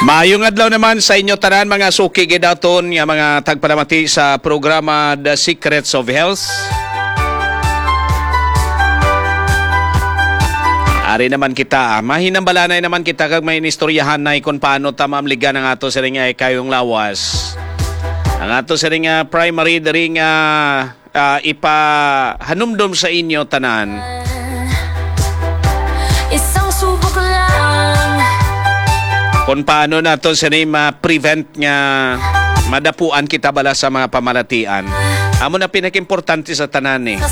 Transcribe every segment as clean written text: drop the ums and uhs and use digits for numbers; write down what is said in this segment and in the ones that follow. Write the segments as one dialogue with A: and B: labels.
A: Maayong adlaw naman sa inyo tanan mga suki gidaton nga mga tagpalamati sa programa The Secrets of Health. Ari naman kita, mahinambalanay naman kita kag may istoryahan na kung paano ta mamligan ang ato sa ringa kayong lawas. Ang ato sa ringa primary diri nga ipahanumdum sa inyo tanan.
B: Isang subok lang.
A: Kung paano nato sa ma-prevent nga madapuan kita bala sa mga pamalatian. Amo na pinakimportante sa tanan eh.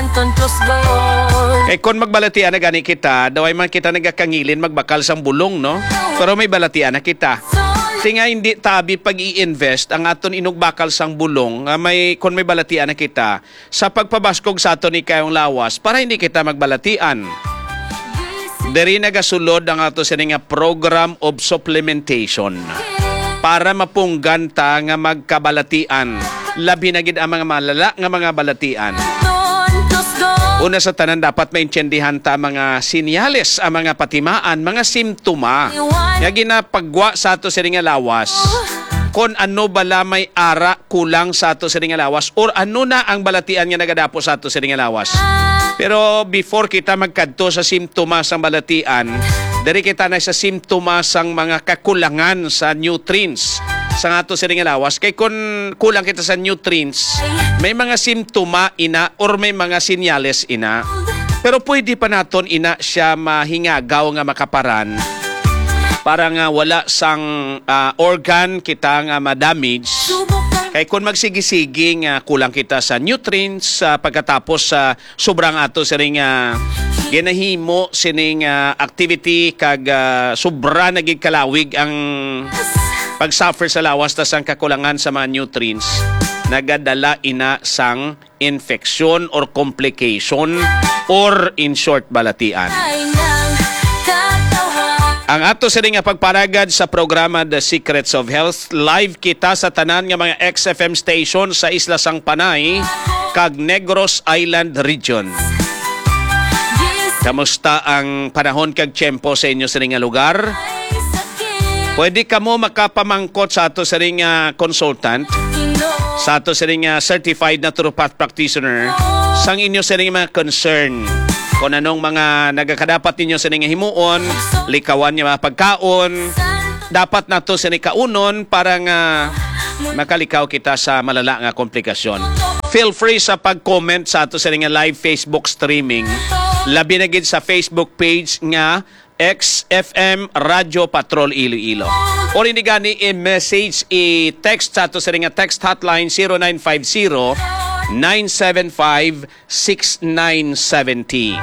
A: Kaya kung magbalatian na gani kita, daway man kita nagakangilin magbakal sang bulong, no? Pero may balatian na kita. Tinga hindi tabi pag i-invest ang aton inugbakal sang bulong, kung may balatian na kita, sa pagpabaskog sa aton ni kayong lawas, para hindi kita magbalatian. Diri nagasulod ang ato sa nga program of supplementation para mapunggan ta nga magkabalatian, labi na gid ang mga malala nga mga balatian. Una sa tanan dapat maintindihan ta mga sinyales, ang mga patimaan, mga simptoma nga ginapagwa sa ato sa nga lawas. Kung ano bala may ara kulang sa ato sa nga lawas or ano na ang balatian nga nagadapo sa ato sa nga lawas. Pero before kita magkadto sa simptomas ng balatian, dari kita na sa simptomas ng mga kakulangan sa nutrients sa ato sa nga lawas. Kaya kung kulang kita sa nutrients, may mga simptoma ina or may mga sinyales ina. Pero pwede pa naton ina siya mahingagaw nga makaparan para nga wala sang organ kita nga ma-damage. Kaya kung magsigisigi nga kulang kita sa nutrients pagkatapos sa sobrang ato sa ring ginahimo sining activity kag sobra naging kalawig ang pag-suffer sa lawas tas ang kakulangan sa mga nutrients, nagadala ina sang infection or complication or in short balatian. Ang ato sa ring pagparagad sa programa The Secrets of Health, live kita sa tanan nga mga XFM station sa Isla Sang Panay kag Negros Island Region. Kamusta ang panahon kag tiyempo sa inyo sa ring lugar? Pwede kamo makapamangkot sa ato sa ring consultant, sa ato sa ring certified naturopath practitioner, sang inyo sa ring mga concern. Kung anong mga nagakadapat ninyo sa himuon, likawan niya mga pagkaon, dapat na to sa kaunon para nga makalikaw kita sa malala nga komplikasyon. Feel free sa pag-comment sa ato sa live Facebook streaming. Labi na gid sa Facebook page nga XFM Radio Patrol Iloilo. O hindi gani i-message, i-text sa ato sa text hotline 0950 975-6970.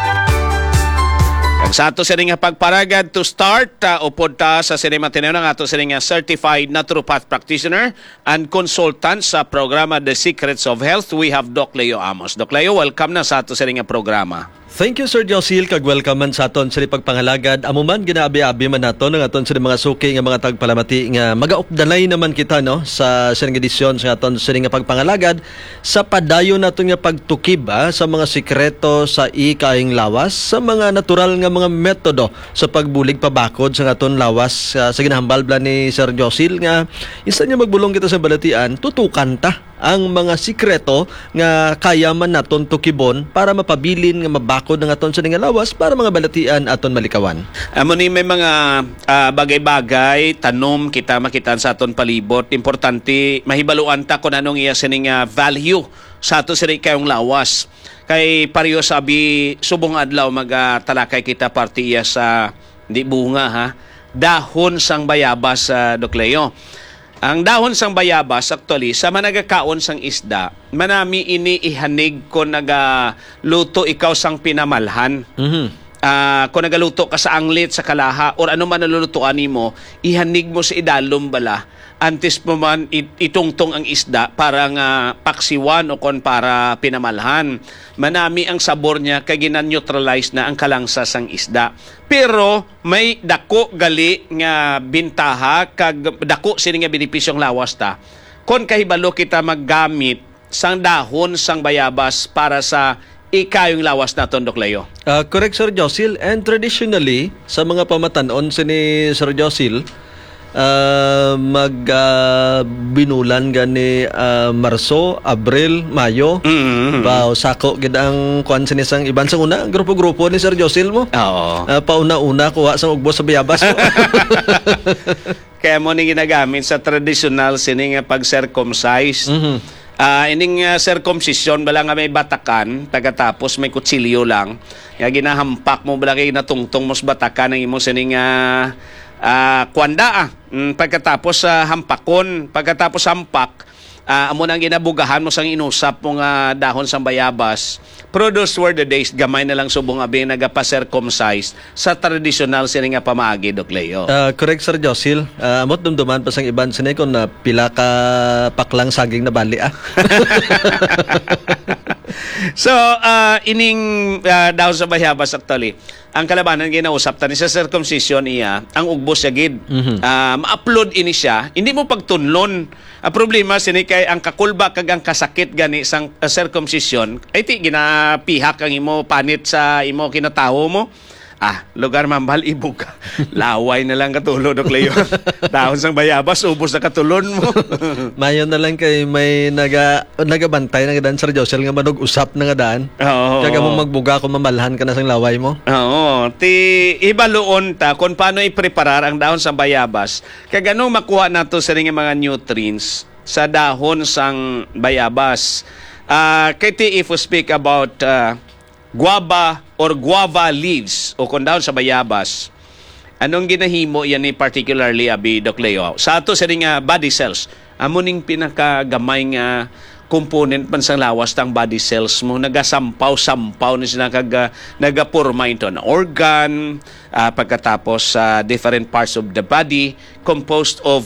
A: Ang sa ato sa pagparagad to start, upod ta sa sinema tinaw ng ato sa certified naturopath practitioner and consultant sa programa The Secrets of Health. We have Doc Leo Amos. Doc Leo, welcome na sa ato sa programa.
C: Thank you, Sir Josil, kag welcome man sa aton sa pagpangalagad. Amo man ginaabi-abi man naton ng aton sa mga suki nga mga tagpalamati nga magaupdanay naman kita no sa sering edisyon sa aton sa nga pagpangalagad sa padayon naton nga pagtukib sa mga sikreto sa ikaing lawas, sa mga natural nga mga metodo sa pagbulig pabakod sa aton lawas sa ginahambal bla ni Sir Josil nga insan nga magbulong kita sa balatian, tutukan ta ang mga sikreto nga kaya man naton tukibon para mapabilin nga mabakod ng aton sa nga lawas para mga balatian aton malikawan.
A: Amo ni may mga bagay-bagay tanom kita makitaan sa aton palibot. Importante mahibaluan ta kung anong iya sining value sa ato sini kayong lawas. Kay pareho sabi subong adlaw magtalakay kita parte iya sa di bunga dahon sang bayabas Doc Leo. Ang dahon sang bayabas actually sa managakaon sang isda, manami ini ihanig ko nagaluto ikaw sang pinamalhan. Kung nagaluto ka sa anglit, sa kalaha, or ano man nalulutuan mo, ihanig mo sa idalom bala. Antes mo man itungtong ang isda para nga paksiwan o kon para pinamalhan. Manami ang sabor niya kay ginan-neutralize na ang kalangsa sang isda. Pero may dako gali nga bintaha kag dako sini nga benepisyong lawas ta. Kon kahibalo kita maggamit sang dahon sang bayabas para sa ikayong lawas naton, Doc Leo.
C: Correct, Sir Josil. And traditionally, sa mga pamatanon ni Sir Josil, binulan gani Marso, Abril, Mayo. Ba sako gid ang kuan sinisang iban sang una grupo-grupo ni Sir Josil mo.
A: Oo.
C: Pauna-una kuha sa ubos sa bayabas mo.
A: Kaya mo ni ginagamit sa traditional sining pag-circumcise. Ining circumcision bala nga may batakan, pagkatapos may kutsilyo lang. Kaya ginahampak mo bala kay natungtong mos batakan ang imo sining kwanda. Pagkatapos hampakon, pagkatapos hampak, amo nang ginabugahan mo sang inusap mong dahon sang bayabas. Pero those were the days, gamay na lang subong abi nagapa-circumcise sa traditional sini nga pamaagi, Doc Leo.
C: Correct, Sir Josil. Amot dumduman pa sang iban sinay kung pila ka paklang saging na bali
A: So, ining dahon sa bayabas actually, ang kalabanan ginausap ta ni sa circumcision iya, ang ugbos siya gid. Ma-upload ini siya, hindi mo pagtunlon. Ang problema sini kay ang kakulba kag ang kasakit gani sang circumcision ay ti ginapihak ang imo panit sa imo kinatawo mo. Lugar mambal ibog ka. Laway na lang katulo, Doc Leo. Dahon sang bayabas, ubos na katulon mo.
C: Mayon na lang kay may nagabantay na gadan Sir Josel nga manog usap na nga daan.
A: Oo.
C: Kaya mo magbuga kung mamalhan ka na sang laway mo.
A: Oo. Ibaluon ta kung paano i-preparar ang dahon sang bayabas. Kaya ganun makuha nato sa ring mga nutrients sa dahon sang bayabas. Kaya if we speak about guava or guava leaves o kung dahon sa bayabas, anong ginahimo yan ni particularly abi Doc Leo? Sa ato sa ring body cells, amo ning pinakagamay nga component man sang lawas tang body cells mo, nagasampaw-sampaw ni sila kag nagapurma ito na organ, pagkatapos different parts of the body composed of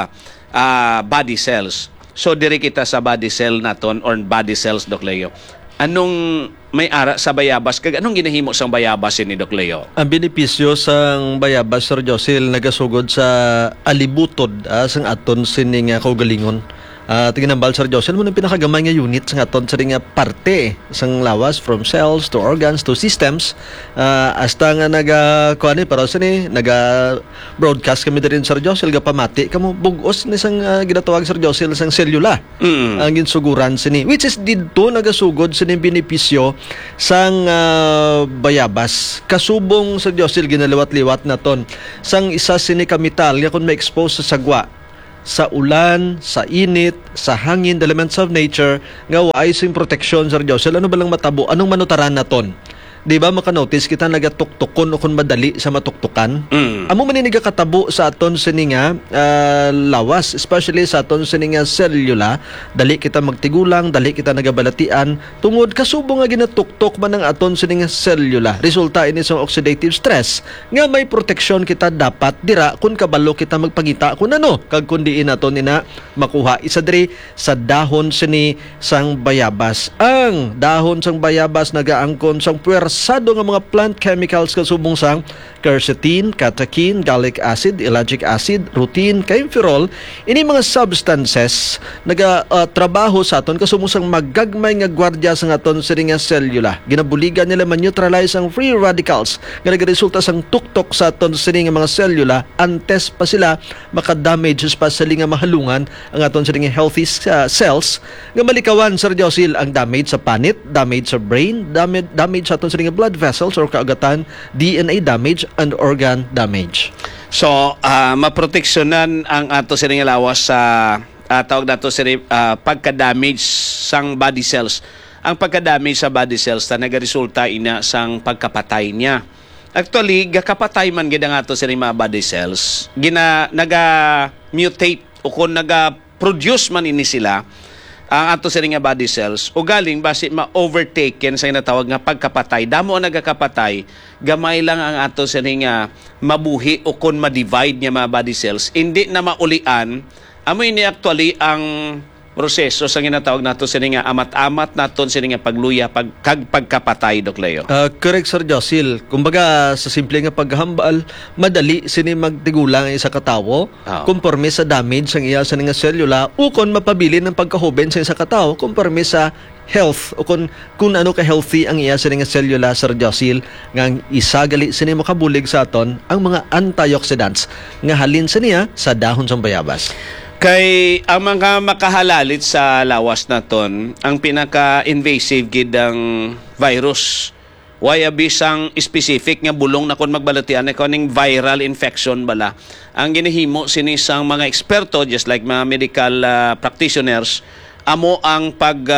A: body cells. So diri kita sa body cell naton or body cells, Doc Leo. Anong may ara sa bayabas kag anong ginahimo sang bayabas ni Doc Leo?
C: Ang benepisyo sang bayabas, Sir Josil, nagasugod sa alibutod sang aton sining kaugalingon. Tiginambal, Sir Josil, mo ng pinakagamay nga unit sa aton sa ring parte sang lawas from cells to organs to systems. Hasta nga kuani para sa ni broadcast kami din, Sir Josil, pamati kamo bugos ni sang ginatawag, Sir Josil, sang selula. Ang ginsuguran sini, which is didto nagasugod sa benepisyo sang bayabas. Kasubong, Sir Josil, ginaliwat-liwat naton sang isa sini kamital nga kung ma-expose sa sagwa, sa ulan, sa init, sa hangin, the elements of nature, nga waay sing protection, Sir Josel. Ano ba lang matabo? Anong manutaran naton? Di ba makanotice kita nagatuktukon o kung madali sa matuktukan? Amo man ni katabo sa aton sininga lawas, especially sa aton sininga cellula, dali kita magtigulang, dali kita nagabalatian, tungod kasubong nga ginatuktok man ang aton sininga cellula. Resulta ini sa oxidative stress nga may proteksyon kita dapat dira kung kabalo kita magpangita kung ano, kag kundiin naton ina makuha isa diri sa dahon sini sang bayabas. Ang dahon sang bayabas nagaangkon sang puwer sado nga mga plant chemicals kasubong sang quercetin, catechin, gallic acid, ellagic acid, rutin, kaempferol. Ini mga substances trabaho sa aton kasubong sang magagmay nga gwardiya sa aton sining nga cellula. Ginabuligan nila man-neutralize ang free radicals nga nagaresulta sang tuktok sa aton sining nga mga cellula antes pa sila makadamage pa sa nga mahalungan ang aton sining healthy cells nga malikawan, Sir Josil, ang damage sa panit, damage sa brain, damage sa aton sining blood vessels or kaagatan, DNA damage and organ damage.
A: So, maproteksyonan ang ato sining lawas sa tawag nato sining pagka-damage sang body cells. Ang pagka-damage sa body cells na nagaresulta ina sang pagkapatay niya. Actually, gakapatay man gid ang ato sining mga body cells, naga-mutate o kung naga-produce man ini sila ang ato sining nga body cells o galing basi ma-overtaken sa natawag nga pagkapatay. Damo ang nagakapatay, gamay lang ang ato sining nga mabuhi o kon ma-divide nga mga body cells. Hindi na maulian. Amoy ni actually ang proseso sa ginatawag nato sining nga amat-amat naton sining nga pagluya pagkapatay, Doc Leo.
C: Correct, Sir Josil. Kumbaga sa simple nga paghambal, madali sini magtigulang ang isa ka tawo konforme sa damage sang iya sa nga selula o kon mapabili ng pagkahuben sa isa ka tawo konforme sa health o kung ano ka healthy ang iya sini nga cellula, Sir Josil, nga isagali sini makabulig sa aton ang mga antioxidants nga halin siniya sa dahon sa bayabas.
A: Kay ang mga makahalalit sa lawas naton, ang pinaka-invasive gid ang virus. Why abisang specific nga bulong na kon magbalatian na kuning viral infection bala. Ang ginahimo sinisang mga eksperto, just like mga medical practitioners, amo ang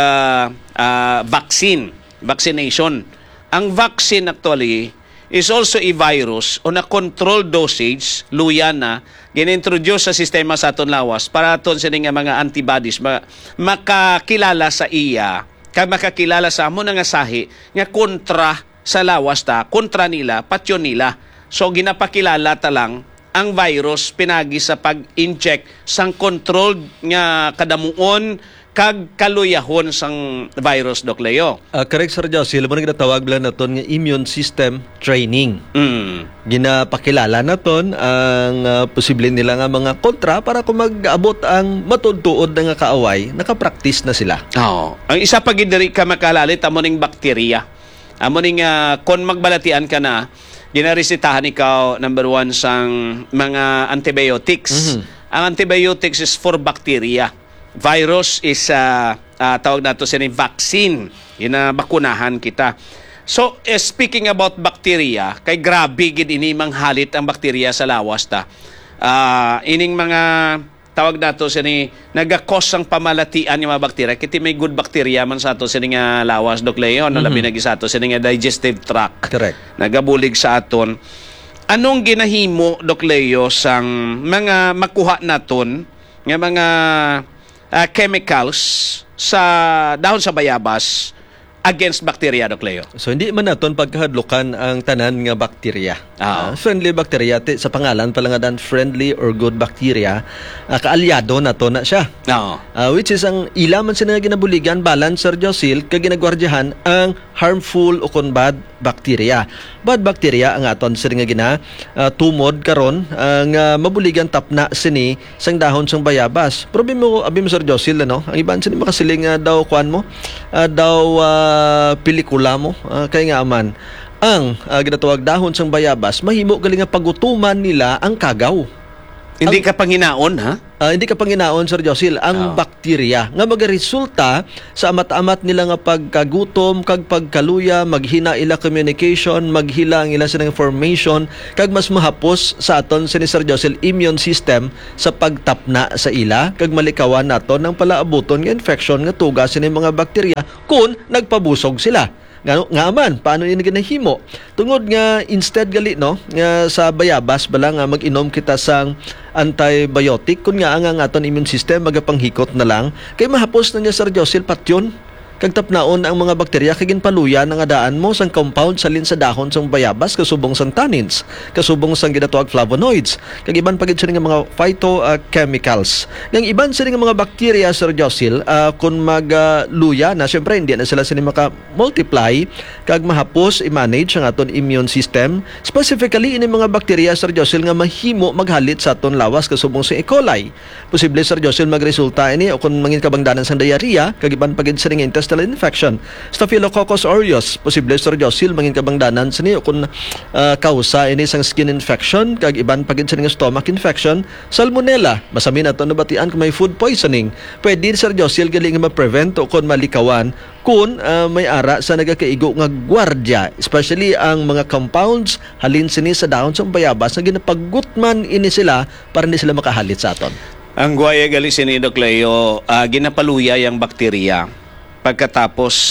A: vaccination. Ang vaccine actually is also a virus on a controlled dosage, luya na, ginintroduce sa sistema sa aton lawas para aton sining mga antibodies makakilala sa iya, kag makakilala sa amo nga sahi nga kontra sa lawas ta, kontra nila, patyon nila. So ginapakilala ta lang ang virus pinagi sa pag-inject sang controlled nga kadamuon kag kaluyahon sang virus, Doc Leo.
C: Correct, Sir Josil, mo nagtatawag lang naton nga immune system training. Ginapakilala naton ang posible nila nga mga kontra para kung mag-abot ang matudtuod na nga kaaway, nakapractice na sila.
A: Oo. Ang isa pa gid diri ka makalalit amo ning bakterya. Amo ning kon magbalatian ka na, ginaresetahan ikaw number 1 sang mga antibiotics. Ang antibiotics is for bacteria. Virus is tawag nato sa vaccine. Bakunahan kita. So, speaking about bacteria, kay grabe gid ini manghalit ang bakterya sa lawas ta. Ining mga tawag nato sa nagakos ang pamalatian ng mga bakterya. Kiti may good bacteria man sa ato sa nga lawas, Doc Leo, labi nagi sa ato sa nga digestive tract.
C: Correct.
A: Nagabulig sa aton. Anong ginahimo, Doc Leo, sang mga makuha naton nga mga chemicals sa dahon sa bayabas against bacteria, Doc Leo?
C: So hindi man naton pagkahadlukan ang tanan nga bakterya. Friendly bacteria sa pangalan pa lang dan friendly or good bacteria, kaalyado nato na siya. Which is ang ilaman sila ginabuligan balance, Sir Josil, kag ginagwardyahan ang harmful o kon bad bacteria. Bad bacteria ang aton sila nga gina tumod karon ang mabuligan tapna sini sang dahon sang bayabas. Problema mo abi mo, Sir Josil, ano? Ang iban sini makasiling daw kuan mo pelikula mo kay nga aman ang ginatawag dahon sang bayabas mahimo gali nga pagutuman nila ang kagaw.
A: Hindi ka panginaon, ha?
C: Hindi ka panginaon, Sir Josil, ang bakterya nga magaresulta sa amat-amat nila nga pagkagutom kag pagkaluya, maghina ila communication, maghila ang ila sinang information kag mas mahapos sa aton si Sir Josil immune system sa pagtapna sa ila kag malikawan naton ng palaabuton nga infection nga tuga sini mga bakterya kun nagpabusog sila. Nga man, paano yun ginahimo? Tungod nga instead gali no, nga sa bayabas bala nga mag-inom kita sang antibiotic kun nga ang aton immune system magapanghikot na lang kay mahapos na niya, Sir Josil, patyon kag tapnaon ang mga bakterya kay ginpaluya nga daan mo sang compound salin sa dahon sang bayabas kasubong sang tannins, kasubong sang ginatawag flavonoids kag iban pagid sa nga mga phytochemicals. Yang iban sa nga mga bakterya, Sir Josil, kun magluya na syempre hindi na sila sini maka-multiply kag mahapos i-manage ang aton immune system. Specifically ini mga bakterya, Sir Josil, nga mahimo maghalit sa aton lawas kasubong sa E. coli. Posible, Sir Josil, magresulta ini o kun mangin kabangdanan sang diarrhea kag iban pagid sa nga intestinal infection. Staphylococcus aureus, posible, Sir Josil, mangin kabangdanan sa niyo kung kausa ini sang skin infection kag iban pagid sa nga stomach infection. Salmonella, masami nato nabatian kung may food poisoning. Pwede, Sir Josil, gali nga ma-prevent o kung malikawan kung may ara sa nagakaigo nga gwardya, especially ang mga compounds halin sini sa dahon sa bayabas na ginapagutman ini sila para hindi sila makahalit sa aton.
A: Ang guaya gali sini, Doc Leo, ginapaluya yung bakterya. Pagkatapos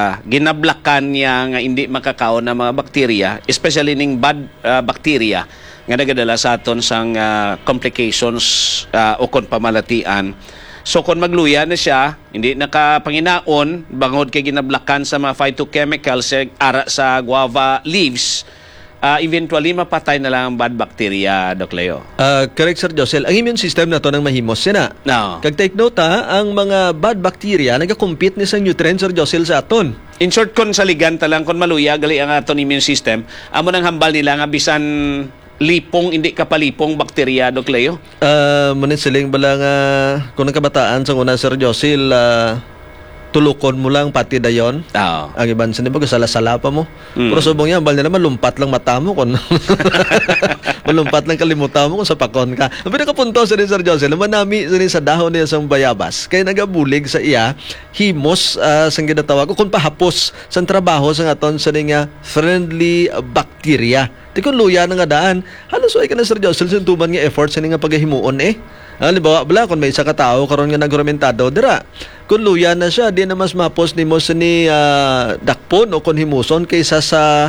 A: ginablakan niya nga hindi makakaon ng mga bakterya, especially ning bad bacteria nga nagadala sa aton sang complications o kon pamalatian. So kung magluya na siya, hindi nakapanginaon, bangod kay ginablakan sa mga phytochemicals ara sa guava leaves, eventually mapatay na lang ang bad bacteria, Doc Leo.
C: Correct, Sir Josel. Ang immune system na to ng mahimos sina.
A: No.
C: Kag take note ang mga bad bacteria nagakompete ni sa nutrients, Sir Josel, sa aton.
A: In short, kon saligan talang kon maluya gali ang aton immune system, amo nang hambal nila nga bisan lipong, hindi kapalipong bakterya, Doc Leo?
C: Manit siling bala nga kung ang kabataan sa una, Sir Josil, tulukon mo lang pati dayon.
A: Oo.
C: Ang iban sa nimo sala-sala pa mo.
A: Mm.
C: Pero subong yan, bal na naman lumpat lang mata mo kon. Malumpat lang kalimutan mo kung sa pakon ka. Ang pinakapunto sa Sir Josel, manami sa dahon niya sa bayabas. Kaya nagabulig sa iya, himos sang ginatawag o kung pahapos sa trabaho sa aton sa nga friendly bacteria. Di kung luya na nga daan, halos ay ka na Sir Josel, sintuman nga effort sa nga paghimuon eh. Halimbawa, bala, kung may isa ka tao, karon nga nagromentado, dira. Kung luya na siya, di na mas mapos ni mo sa ni dakpon o kung himuson kaysa sa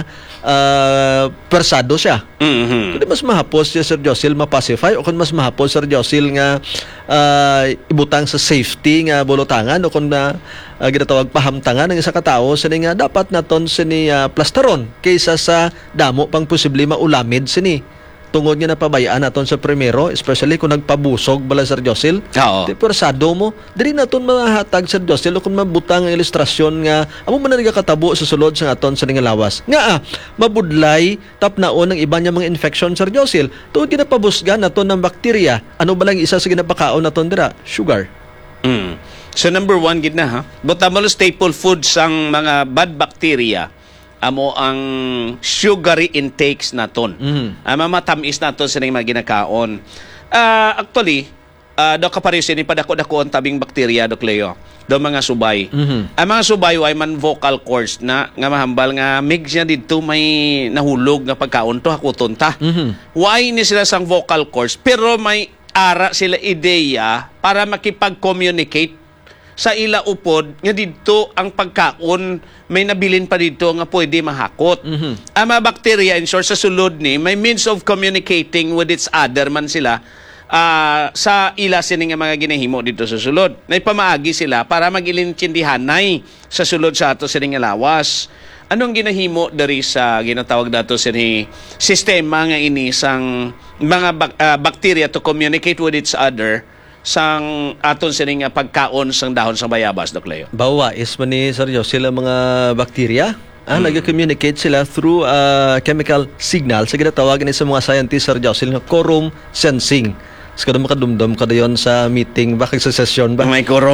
C: persado siya.
A: Mhm.
C: Kung mas mahapos siya, Sir Josil, mapacify o kung mas mahapos, Sir Josil, nga ibutang sa safety nga bulutangan o kung na ginatawag pahamtangan ng isa ka tao, sini nga dapat naton sini plasteron kaysa sa damo pang posible maulamid sini. Tungod nga napabayaan naton sa primero, especially kung nagpabusog bala Sir Josil.
A: Oo.
C: Di persado mo, diri naton mahatag Sir Josil kung mabutang ang ilustrasyon nga amo man nagakatabo sa sulod sa aton sa nga lawas. Nga mabudlay tapnaon ng iba niya mga infection Sir Josil. Tungod ginapabusgan naton ng bakterya. Ano ba lang isa sa ginapakaon naton dira? Sugar.
A: Mm. So number 1 gid na ha. Butamo staple foods ang mga bad bacteria. Amo ang sugary intakes naton. Mamatamis naton sa mga ginakaon. Actually, do kapareho ni padako-dako ang tabing bakterya Doc Leo. Do mga subay. Ang mga subay ay man vocal cords na nga mahambal nga mig siya didto may nahulog nga pagkaon to hakuton ta. Why ni sila sang vocal cords pero may ara sila ideya para makipag-communicate sa ila upod nga didto ang pagkaon may nabilin pa dito nga pwede mahakot. Ang mga bacteria in short sa sulod ni may means of communicating with its other man sila sa ila sini nga mga ginahimo dito sa sulod. May pamaagi sila para magilintindihanay sa sulod sa ato sini nga lawas. Anong ginahimo dari sa ginatawag dato sini sistema nga ini sang mga bacteria to communicate with each other sang aton sining pagkaon sang dahon sang bayabas Doc Leo.
C: Bawa is man ni Sir Josil ang mga bakterya. Nag-communicate sila through chemical signal sa ginatawag ni sa mga scientists Sir Josil nga quorum sensing. Sa makadumdum ka dayon sa meeting bakit sa session ba?
A: May korom.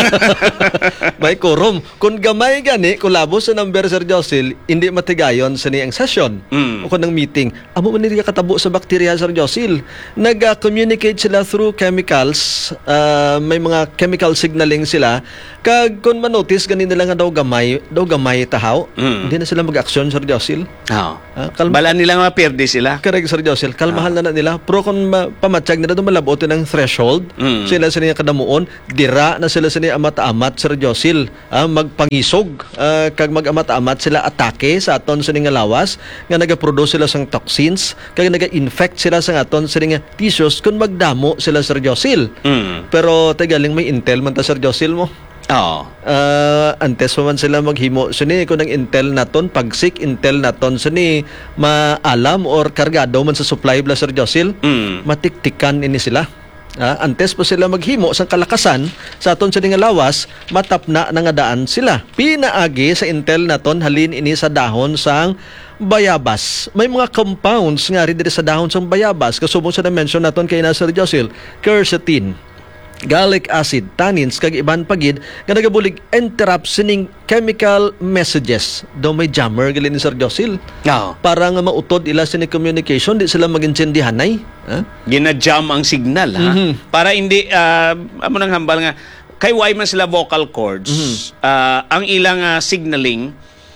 C: May quorum. Kung gamay gani, kulabo sa number Sir Josil, hindi matigayon sa niyang session o kung ng meeting. Amo man nila katabo sa bakterya Sir Josil. Nag-communicate sila through chemicals. May mga chemical signaling sila. Kag kung manotice gani nila nga daw gamay tahaw, hindi na sila mag-aksyon Sir Josil.
A: Bala nila mapirdi sila.
C: Correct, Sir Josil. Kalmahan na nila. Pero kung pamatsyag nila, malabot ng threshold, sila sa niya kadamuon, dira na sila sa niya amat-amat, Sir Josil. Magpangisog. Kag mag-amat-amat sila atake sa aton sa niya lawas, nga nagaproduce sila sang toxins, kag naga-infect sila sa aton sa niya tissues kung magdamo sila, Sir Josil. Pero tagaling may intel man ta, Sir Josil mo.
A: Oo.
C: Antes pa man sila maghimo sini kung ang intel naton pagsik intel naton sini maalam or kargado man sa supply bla Sir Josil matiktikan ini sila. Antes pa sila maghimo sa kalakasan sa aton sa nga lawas matapna na nga daan sila. Pinaagi sa intel naton halin ini sa dahon sang bayabas. May mga compounds nga rin diri sa dahon sang bayabas kasubong sa na-mention naton kay na Sir Josil, quercetin, gallic acid, tannins, kag iban pagid nga nagabulig interrupt sining chemical messages. Daw may jammer gali ni Sir Josil. Para nga mautod ila sining communication, di sila magintindihanay.
A: Gina-jam ang signal para hindi amo nang hambal nga kay why man sila vocal cords. Ang ilang signaling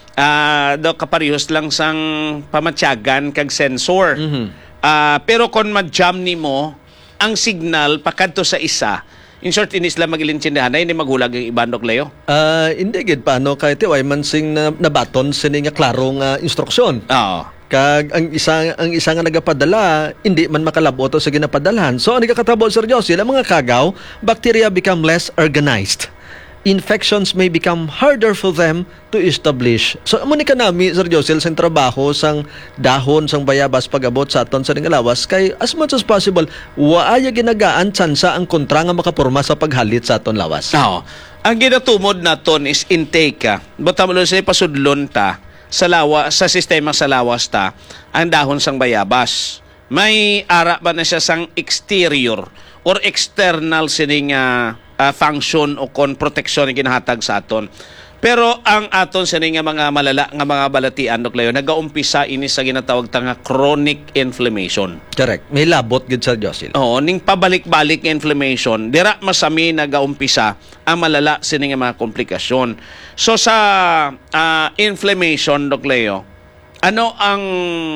A: daw kaparehos lang sang pamatyagan kag sensor. Pero kung ma-jam nimo ang signal pakadto sa isa, in short inis lang magilintindihan hindi maghulag ang iban Doc Leo.
C: Hindi gid paano kay way man sing nabaton sini nga klarong instruksyon. Kag ang isa nga nagapadala hindi man makalabot sa ginapadalhan. So ang nagakatabo Sir Josil, ang mga kagaw, bacteria become less organized. Infections may become harder for them to establish. So amo ni kanami Sir Josil sa trabaho sang dahon sang bayabas pag-abot sa aton sa lawas kay as much as possible waaya ginagaan tsansa ang kontra nga makaporma sa paghalit sa aton lawas.
A: Ang ginatumod naton is intake. Butamo sa pasudlon ta sa sistema sa lawas ta ang dahon sang bayabas. may ara ba na siya sang exterior or external sining function o kon protection na ginahatag sa aton. Pero ang aton sining mga malala nga mga balatian Dok Leo nagaumpisa ini sa ginatawag nga chronic inflammation.
C: Correct. May labot gid Sir Josil.
A: Oo, ning pabalik-balik nga inflammation, dira masami nagaumpisa ang malala sining mga komplikasyon. So sa inflammation Dok Leo, ano ang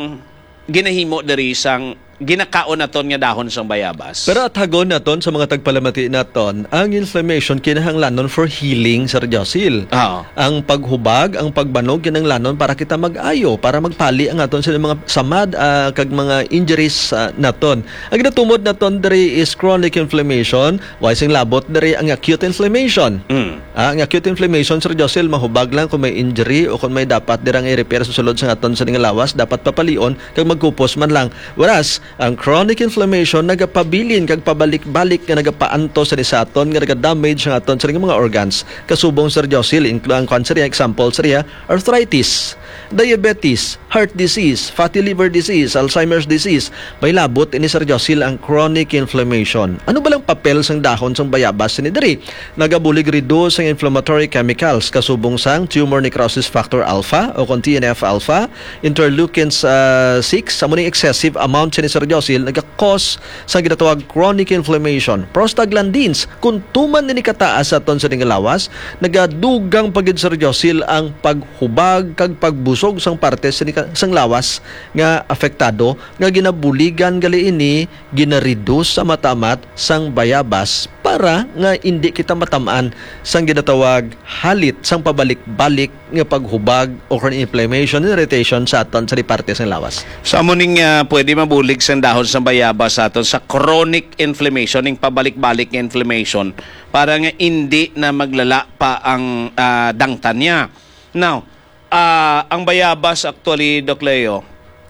A: ginahimo diri sang ginakaon naton nga dahon sang bayabas?
C: Pero at hagon naton sa mga tagpalamati naton, ang inflammation kinahanglanon for healing, Sir Josil.
A: Oo.
C: Ang paghubag, ang pagbanog kinahanglanon para kita mag-ayo, para magpali ang aton sa mga samad kag mga injuries naton. Ang ginatumod naton diri is chronic inflammation, sing labot diri ang acute inflammation. Ang acute inflammation, Sir Josil, mahubag lang kung may injury o kung may dapat dirang i-repair sa sulod sa aton sa nga lawas, dapat papalion kag magkupos man lang. Whereas ang chronic inflammation nagapabilin kag pabalik-balik nga nagapaanto sa nisaton nga naga-damage ang aton sa mga organs. Kasubong Sir Josil, ang cancer example sa arthritis, diabetes, heart disease, fatty liver disease, Alzheimer's disease. May labot ini Sir Josil ang chronic inflammation. Ano ba lang papel sang dahon sang bayabas ni diri? Nagabulig reduce ang inflammatory chemicals kasubong sang tumor necrosis factor alpha o kon TNF alpha, interleukins 6 sa muning excessive amount ni Sir Josil nagka-cause sa ginatawag chronic inflammation. Prostaglandins kung tuman ni kataas sa aton sa lawas, nagadugang pagid Sir Josil ang paghubag kag pagbusog sang parte sang lawas nga apektado nga ginabuligan gali ini gina-reduce sa matamat sang bayabas para nga hindi kita matamaan sang ginatawag halit sang pabalik-balik nga paghubag o inflammation and irritation sa aton sa parte sang lawas.
A: Sa muning pwede mabulig sa dahon sa bayabas sa aton sa chronic inflammation, ning pabalik-balik nga inflammation para nga hindi na maglala pa ang dangtan niya. Now, ang bayabas actually, Doc Leo,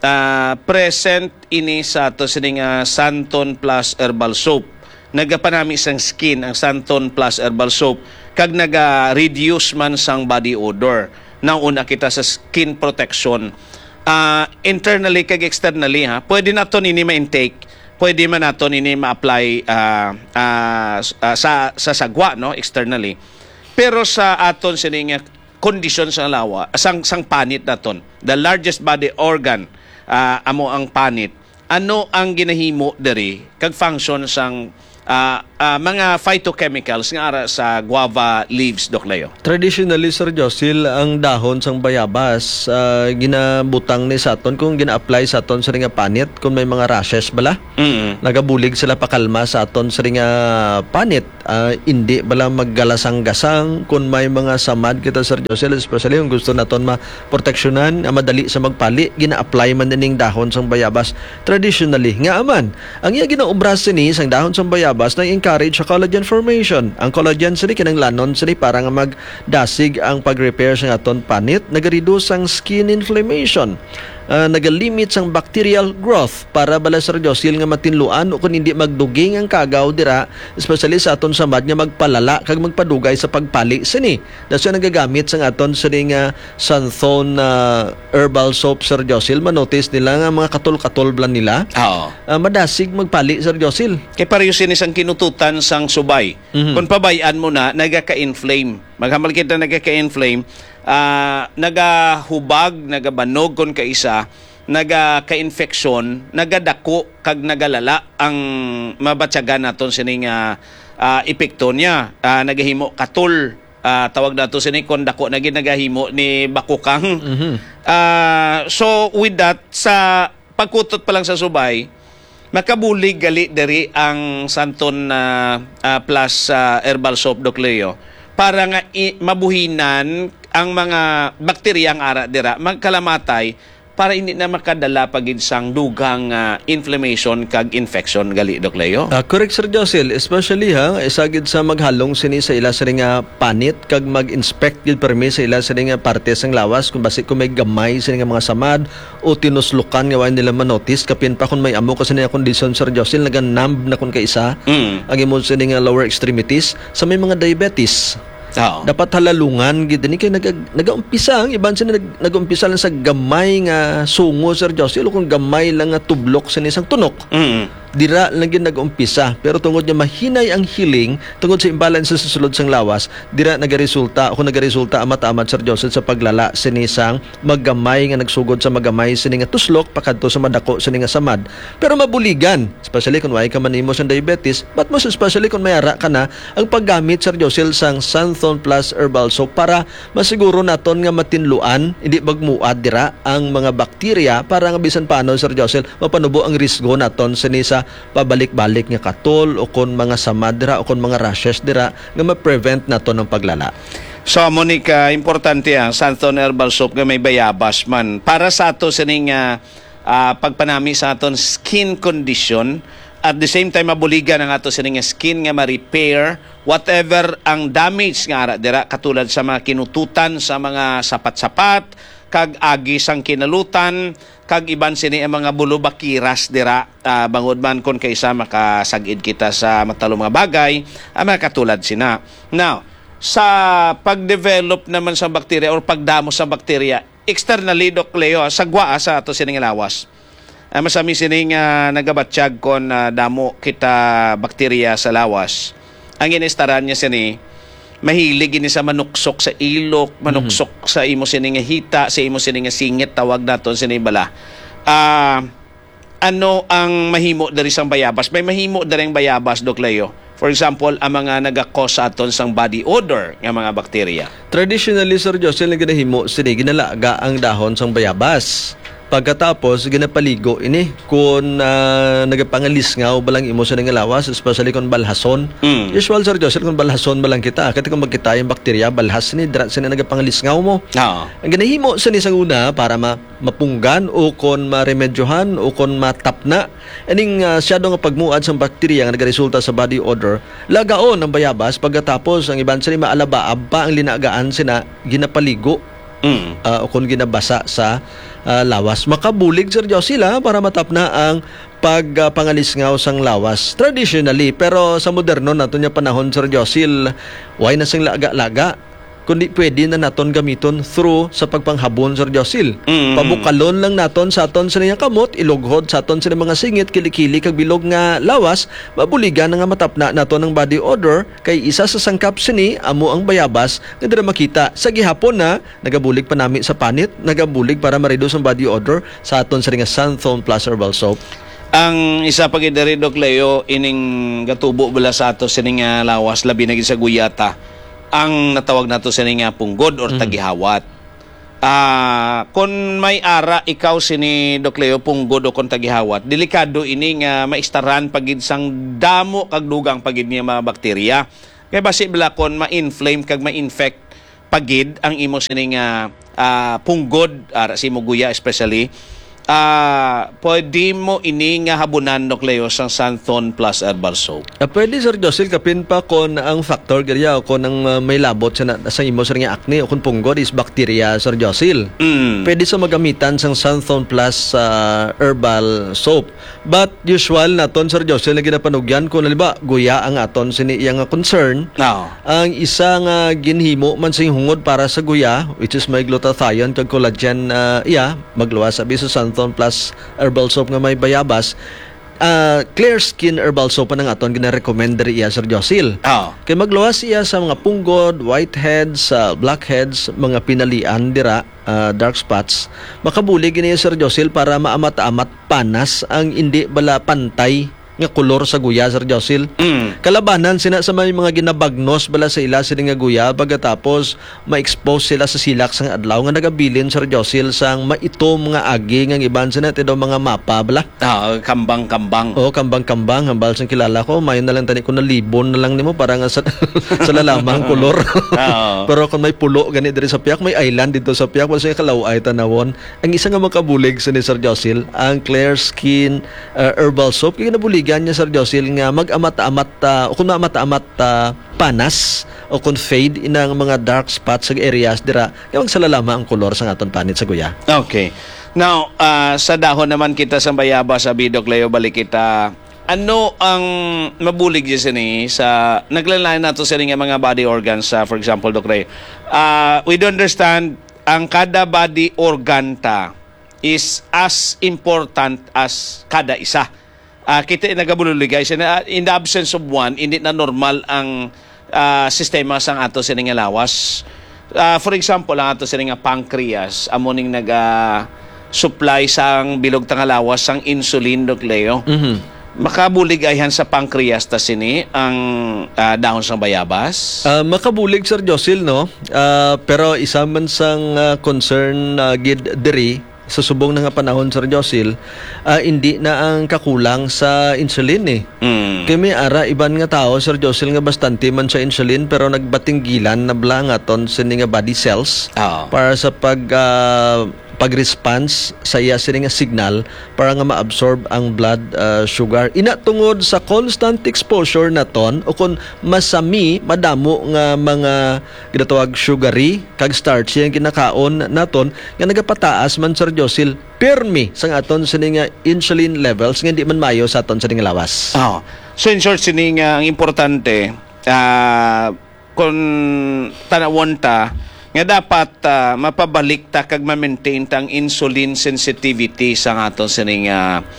A: present ini sa ato sining Santon Plus Herbal Soap. Nagapanami sang skin ang Santon Plus Herbal Soap kag naga-reduce man sang body odor. Nauna kita sa skin protection. Internally kag externally pwede naton ini ma-intake, pwede man naton ini ma-apply sa sagwa no externally, pero sa aton sining condition sa lawa sang panit naton, the largest body organ amo ang panit, ano ang ginahimo diri kag function sang mga phytochemicals nga ara sa guava leaves, Doc Leo?
C: Traditionally, Sir Josil, ang dahon sang bayabas ginabutang ni saton kung gina-apply sa aton sa nga panit kung may mga rashes bala. Nagabulig sila pakalma sa aton sa nga panit. Hindi bala maggalasang-gasang kung may mga samad kita, Sir Josil, especially kung gusto naton ma-proteksyonan, madali sa magpali, gina-apply man dining dahon sang bayabas. Traditionally, nga aman, ang iya ginaobras ni sang dahon sang bayabas na encourage sa collagen formation. Ang collagen sini kinanglanon sini para nga magdasig ang pag-repair sa aton panit, nag-reduce ang skin inflammation, nagalimit sang bacterial growth para bala Sir Josil nga matinluan o kung hindi magduging ang kagaw dira, especially sa aton samad nga magpalala kag magpadugay sa pagpali sini. Daso nagagamit sang aton sini nga Santon herbal soap, Sir Josil, manotice nila nga mga katol-katol blan nila.
A: Oo.
C: Madasig magpali, Sir Josil.
A: Kay pareho sinis ang kinututan sang subay. Kung pabayaan mo na, nagaka-inflame. Maghamal kita nagaka-inflame, nagahubag, nagabanog kon kaisa, nagaka-infeksyon, nagadako kag nagalala ang mabatyagan naton sining epekto niya. Nagahimo katul, tawag nato sini kon dako na ginagahimo ni bakukang. So with that, sa pagkutot pa lang sa subay, makabulig gali diri ang Santon Plus Herbal Soap, Doc Leo, para nga mabuhinan ang mga bakteryang ara dira magkalamatay para hindi na makadala pagid sang dugang inflammation kag infection gali, Doc Leo.
C: Correct, Sir Josil, especially isagid sa maghalong sini sa ila sa nga panit kag mag-inspect gid permi sa ila sa nga parte sang lawas kung basi kung may gamay sa nga mga samad o tinuslukan nga nila manotice kapin pa kung may amo kasi nga condition, Sir Josil, naganamb na kun kaisa ang imo sa nga lower extremities sa may mga diabetes.
A: Oo.
C: Dapat halalungan gid ni kay nagaumpisa ang iban sila nag-umpisa lang sa gamay nga sungo Sir Josel kung gamay lang nga tublok sa isang tunok. Dira lang gid nag-umpisa pero tungod niya mahinay ang healing tungod sa imbalance sa susulod sang lawas dira nagaresulta amat-amat Sir Josel sa paglala sinisang maggamay nga nagsugod sa magamay sini nga tuslok pakadto sa madako sini nga samad pero mabuligan especially kung way ka manimo sa diabetes but most especially kung mayara ka na ang paggamit Sir Josel sang Santhon Plus Herbal Soap para masiguro naton nga matinluan hindi bagmuad dira ang mga bakterya para nga bisan paano Sir Josel mapanubo ang risgo naton sini sa pabalik-balik nga katol o kon mga samad dira o kon mga rashes dira nga ma-prevent nato ng paglala.
A: So, Monica, importante ang Santhon Herbal Soap nga may bayabas man. Para sa ato sining pagpanami sa aton skin condition, at the same time mabuligan ang ato sining skin nga ma-repair whatever ang damage nga ara dira katulad sa mga kinututan sa mga sapat-sapat, kag agi sang kinalutan, kag iban sini ang mga bulubakiras dira bangod man kon kaysa makasagid kita sa matalo mga bagay, mga katulad sina. Now, sa pag-develop naman sa bakterya or pagdamo sa bakterya, externally, Doc Leo, sagwa sa ato sining lawas. Masami sining nagabatsyag kon damo kita bakterya sa lawas. Ang inistaran niya sini, mahilig ini sa manuksok sa ilok, manuksok sa imo sining hita, sa imo sining singit, tawag naton sini bala. Ano ang mahimo dari sang bayabas? May mahimo dari ang bayabas, Doc Leo. For example, ang mga nagakos sa aton sang body odor nga mga bakterya.
C: Traditionally Sir Josel nga ginahimo sini ginalaga ang dahon sang bayabas. Pagkatapos ginapaligo ini kung nagapangalisngaw balang imo sa nga lawas especially kung balhason. Usual Sir Josel kung balhason balang kita kasi kung magkita yung bakterya balhas ni dira sini nagapangalisngaw mo. Ang ginahimo sa ni sang una para mapunggan o kung maremedyohan o kung matapna aning siyado nga pagmuad sa bakterya nga nagaresulta sa body odor lagaon ang bayabas pagkatapos ang iban sini maalabaab pa ang linagaan sina ginapaligo o kung ginabasa sa lawas makabulig Sir Josel para matapna ang pagpangalisngaw sang lawas traditionally pero sa moderno nato nya panahon Sir Josel why na sing laga-laga kundi pwede na naton gamiton through sa pagpanghabon Sir Josel. Pabukalon lang naton sa aton sa kamot, ilughod sa aton sa mga singit, kilikili kag bilog nga lawas, mabuligan nga matapna naton ang body odor kay isa sa sangkap sini amo ang bayabas nga dira makita sa gihapon na nagabulig pa nami sa panit, nagabulig para ma-reduce ang body odor sa aton sa Santhon Plus Herbal Soap.
A: Ang isa pa gid diri Doc Leo ining gatubo bala sa ato sining lawas labi na gid sa guyata. Ang natawag nato sa nga punggod or tagihawat. Kung may ara ikaw sini Doc Leo punggod o kung tagihawat, delikado ini nga maistaran pagid sang damo kag dugang pagid niya mga bakterya. Kaya basi bala kon ma-inflame kag ma-infect pagid ang imo sini nga punggod ara si mo guya especially. Pwede mo ini nga habunan Doc Leo sang Santhon Plus Herbal Soap.
C: Pwede Sir Josel kapin pa kon ang factor gaya o kon ang may labot sa imo sa nga acne o kon punggod is bacteria Sir Josel. Pwede sa magamitan sang Santhon Plus Herbal Soap. But usual naton Sir Josel na ginapanugyan kung halimbawa guya ang aton sini iyang concern. Ang isa nga ginhimo man sing hungod para sa guya which is may glutathione kag collagen magluwas sabi sa Santhon Plus Herbal Soap nga may bayabas clear skin herbal soap ang aton gina-recommend diri iya Sir Josel. Kay magluwas iya sa mga punggod, whiteheads, blackheads, mga pinalian dira, dark spots. Makabulig gini Sir Josel para maamat-amat panas ang hindi bala pantay nga kolor sa guya Sir Josel. Kalabanan sina sa may mga ginabagnos bala sa ila sila nga guya pagkatapos ma-expose sila sa silak sang adlaw nga nagabilin Sir Josel sang maitom nga agi nga iban sina tido mga mapa bala.
A: Kambang-kambang.
C: Kambang-kambang hambal sang kilala ko mayon na lang tani ko na libon na lang nimo para nga sa lalamang kolor. Pero kung may pulo gani diri sa piyak may island dito sa piyak wala sa kalaway tanawon. Ang isa nga makabulig sa ni Sir Josel ang clear skin herbal soap kay nabulig niya Sir Josel nga mag-amat-amat o kung maamat-amat panas o kung fade inang mga dark spots sa areas dira kaya magsalalama ang kolor sa aton panit sa guya.
A: Okay. Now, sa dahon naman kita sa bayabas sa Doc Leo balik kita ano ang mabulig dyan sini sa naglalain nato sa nga mga body organs for example Doc Ray. We do understand ang kada body organ ta is as important as kada isa. Kita nagabuligay in the absence of one, hindi na normal ang sistema sang ato sa nga lawas. For example, ang ato sa nga pancreas, amoning supply sang bilog tangalawas sang insulin Doc Leo. Makabuligayhan sa pancreas ta sini ang dahon sang bayabas.
C: Makabulig Sir Josil no. Pero isa man sang concern gid diri sa subong na nga panahon Sir Josil, hindi na ang kakulang sa insulin eh. Kami ara iban nga tao Sir Josil nga bastante man sa insulin pero nagbatinggilan na blangaton sa nga body cells para sa pag-response sa iya sini nga signal para nga ma-absorb ang blood sugar. Ina tungod sa constant exposure naton o kung masami madamo nga mga ginatawag sugary kag starchy ang kinakaon naton nga nagapataas man Sir Josil permi sang aton sini nga insulin levels nga hindi man mayo sa aton sini nga lawas.
A: So in short sini nga ang importante kung tanawon ta nga dapat mapabalik ta kag ma-maintain tang insulin sensitivity sa aton sining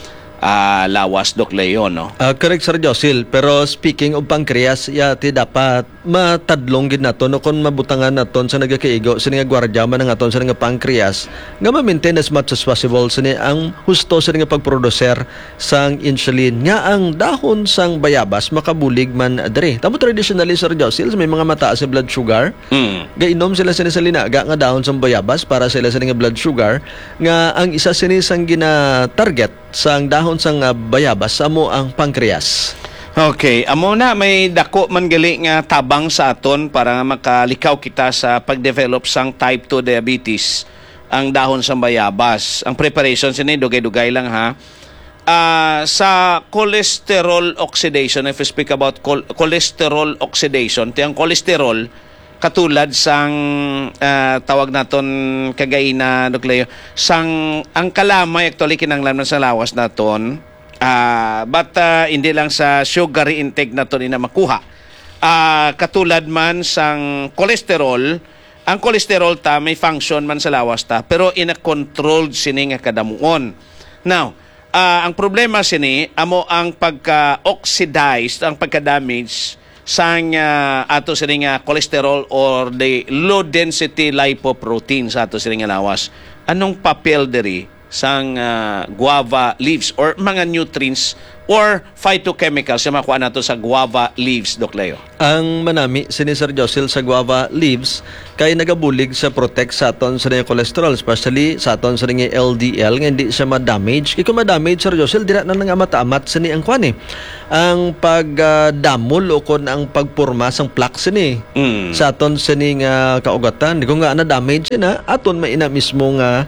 A: lawas Doc Leo no.
C: Correct Sir Josil, pero speaking of pancreas yati dapat matadlong gid naton no kun mabutangan naton sa nagakaigo sini nga gwardiya man ang aton sa nga pancreas nga ma-maintain as much as possible sini ang husto sa nga pagproducer sang insulin nga ang dahon sang bayabas makabulig man diri. Tamo traditionally Sir Josil may mga mataas sa blood sugar. Gainom sila sini sa linaga nga dahon sang bayabas para sila sa nga blood sugar nga ang isa sini sang gina-target sang dahon sang bayabas amo ang pancreas.
A: Okay, amo na may dako man gali nga tabang sa aton para nga makalikaw kita sa pag-develop sang type 2 diabetes ang dahon sang bayabas. Ang preparation sini dugay-dugay lang ha. Sa cholesterol oxidation, if we speak about cholesterol oxidation, tiyang cholesterol katulad sang tawag naton kagayna Doc Leo sang ang kalamay actually kinanglan sa lawas naton but hindi lang sa sugary intake naton ina makuha katulad man sang cholesterol. Ang cholesterol ta may function man sa lawas ta pero in a controlled sini nga kadamuon. Now ang problema sini amo ang pagka-oxidized, ang pagka-damage sang ato sining cholesterol or the low density lipoprotein sa ato sining lawas. Anong papel diri sang guava leaves or mga nutrients or phytochemicals na makuha nato sa guava leaves Doc Leo?
C: Ang manami sini Sir Josil sa guava leaves kay nagabulig sa protect sa aton sa cholesterol, especially sa aton sa LDL nga hindi siya ma-damage. Kay kung ma-damage Sir Josil dira na nga mata-amat sini ang kwan ang pagdamol o kon ang pagporma sang plaque sini sa aton sini nga kaugatan. Kung nga na-damage na aton maina mismo nga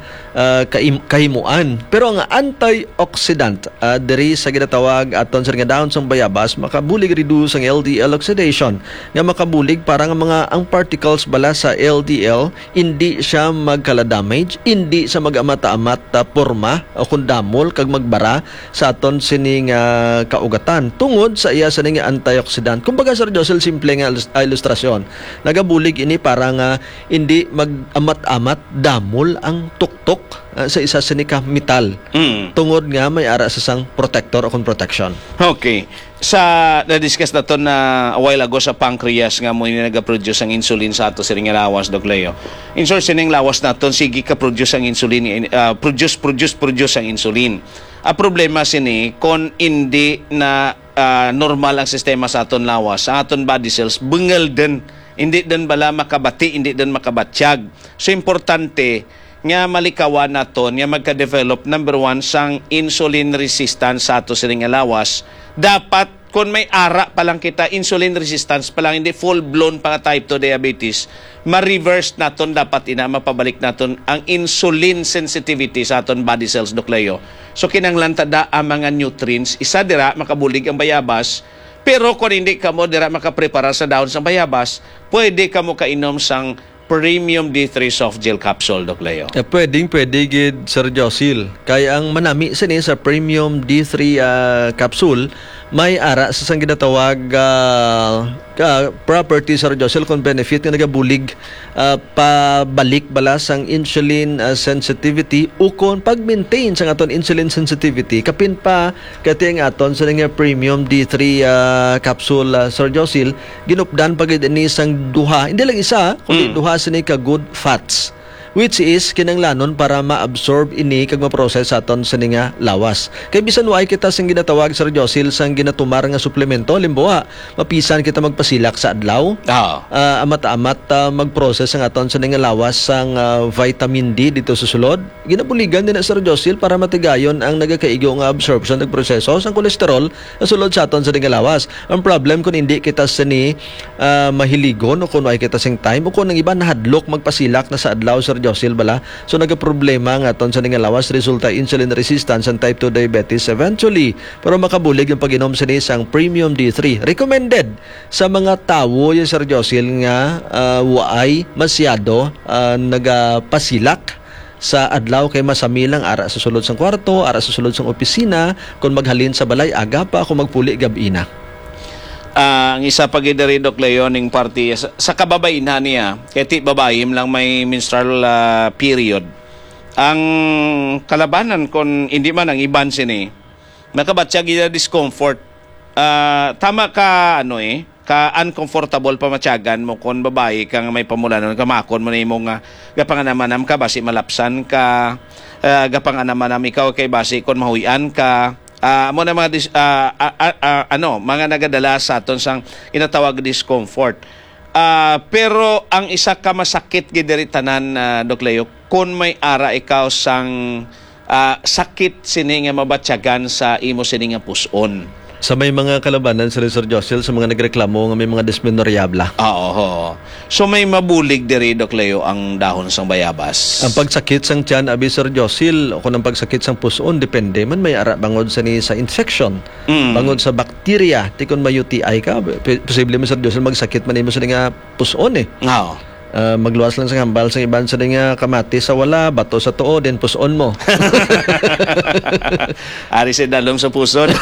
C: kahimuan. Pero ang antioxidant diri sa ginatawag aton sa nga dahon sang bayabas makabulig reduce ang LDL oxidation nga makabulig para nga mga ang particles bala sa LDL hindi siya magkala-damage, hindi sa mag-amata-amat porma o kundamol kag magbara sa aton sining kaugatan tungod sa iya sa nga antioxidant. Kumbaga Sir Josil simple nga ilustrasyon. Nagabulig ini para nga hindi mag-amat-amat damol ang tuktok sa isa sinika metal. Tungod nga may ara sa sang protector o protection.
A: Okay. Sa na-discuss na to na a while ago sa pancreas nga mo ini nagaproduce ang insulin sa ato sining lawas Doc Leo. In short sining lawas naton sige ka produce ang insulin produce ang insulin. A problema sini kon hindi na normal ang sistema sa aton lawas, sa aton body cells bengal din, hindi din bala makabati, hindi din makabatyag. So importante nga malikawan naton nga magka-develop number 1 sang insulin resistance sa ato sining lawas. Dapat kung may ara pa lang kita insulin resistance pa lang hindi full blown pa type 2 diabetes, ma-reverse naton dapat ina mapabalik naton ang insulin sensitivity sa aton body cells Doc Leo. So kinanglan tada ang mga nutrients isa dira makabulig ang bayabas. Pero kung hindi ka mo dira makaprepara sa dahon sa bayabas, pwede ka mo kainom sang premium D3 soft gel capsule, Doc Leo?
C: Pwede gid Sir Josil. Kaya ang manami sini sa Premium D3 capsule may ara sa sang ginatawag property Sir Josil kung benefit nga nagabulig pabalik bala sang insulin sensitivity o kung pag-maintain sa aton insulin sensitivity kapin pa kati ang aton sa nga Premium D3 capsule Sir Josil ginupdan pagid ni sang duha hindi lang isa kundi duha sini ka good fats which is kinanglanon para ma-absorb ini kag ma-process sa aton sa nga lawas. Kay bisan waay kita sing ginatawag Sir Josil sang ginatumar nga suplemento limbawa mapisan kita magpasilak sa adlaw. Amat-amat mag-process ang aton sa nga lawas sang vitamin D dito sa sulod. Ginabuligan din na Sir Josil para matigayon ang nagakaigo nga absorption ng proseso sang kolesterol sa sulod sa aton sa nga lawas. Ang problem kung hindi kita sini mahiligon o kung waay kita sing time o kung ang iba nahadlok magpasilak na sa adlaw Sir Josil bala. So nagaproblema nga aton sa nga lawas resulta insulin resistance and type 2 diabetes eventually. Pero makabulig yung pag-inom sa isang Premium D3. Recommended sa mga tawo yung Sir Josil nga waay masyado nagapasilak sa adlaw kay masamilang ara sa sulod sang kwarto, ara sa sulod sang opisina, kung maghalin sa balay aga pa kung magpuli gabi na.
A: Ang isa pag idari Doc Leo ning party sa kababain niya kaya ti babayim lang may menstrual period ang kalabanan kung hindi man ang iban sini makabatya gida discomfort tama ka ka uncomfortable pa matyagan mo kung babae kang may pamulanon kamakon mo na imong gapanganam ka basi malapsan ka gapanganam ikaw kay basi kung mahuyan ka mo na mga mga nagadala sa aton sang inatawag discomfort. Pero ang isa ka masakit gidiri tanan Doc Leo kung may ara ikaw sang sakit sini nga mabatyagan sa imo sini nga puson.
C: Sa may mga kalabanan Sir Josil sa mga nagreklamo nga may mga dysmenorrheabla.
A: Oo. So may mabulig diri Doc Leo ang dahon sang bayabas.
C: Ang pagsakit sang tiyan abi Sir Josil o kung ang pagsakit sang puson depende man may ara bangod sa infection. Bangod sa bakterya ti kun may UTI ka posible mo Sir Josil magsakit man imo sa nga puson
A: Oo.
C: Magluwas lang sa hambal sa iban sa nga kamati sa wala bato sa tuo din puson mo.
A: Ari si dalom sa puson.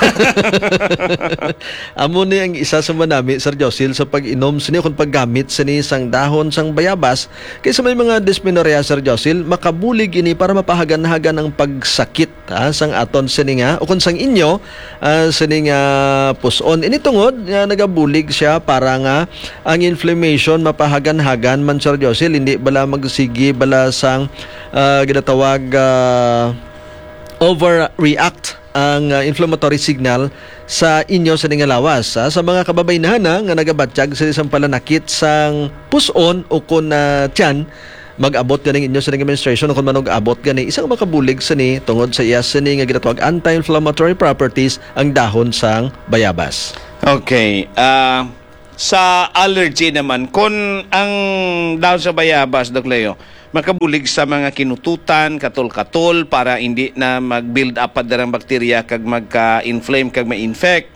C: Amo ni ang isa sa manami Sir Josil sa pag-inom sini kung paggamit sini sang dahon sang bayabas kaysa may mga dysmenorrhea Sir Josil makabulig ini para mapahagan-hagan ang pagsakit sang aton sini nga o kung sang inyo sini nga puson ini tungod nga nagabulig siya para nga ang inflammation mapahagan-hagan man Sir Josil hindi bala magsigi bala sang ginatawag overreact ang inflammatory signal sa inyo sa nga lawas sa mga kababaynahan nga nagabatsyag sa isang palanakit sang puson o kun tiyan mag-abot ganing inyo sa nga menstruation o kung manog-abot gani isang makabulig sa ni tungod sa iya sa nga ginatawag anti-inflammatory properties ang dahon sang bayabas.
A: Okay. Sa allergy naman, kung ang dahon sa bayabas, Doc Leo, makabulig sa mga kinututan, katol-katol, para hindi na mag-build up pa darang bakterya kag magka-inflame kag ma-infect.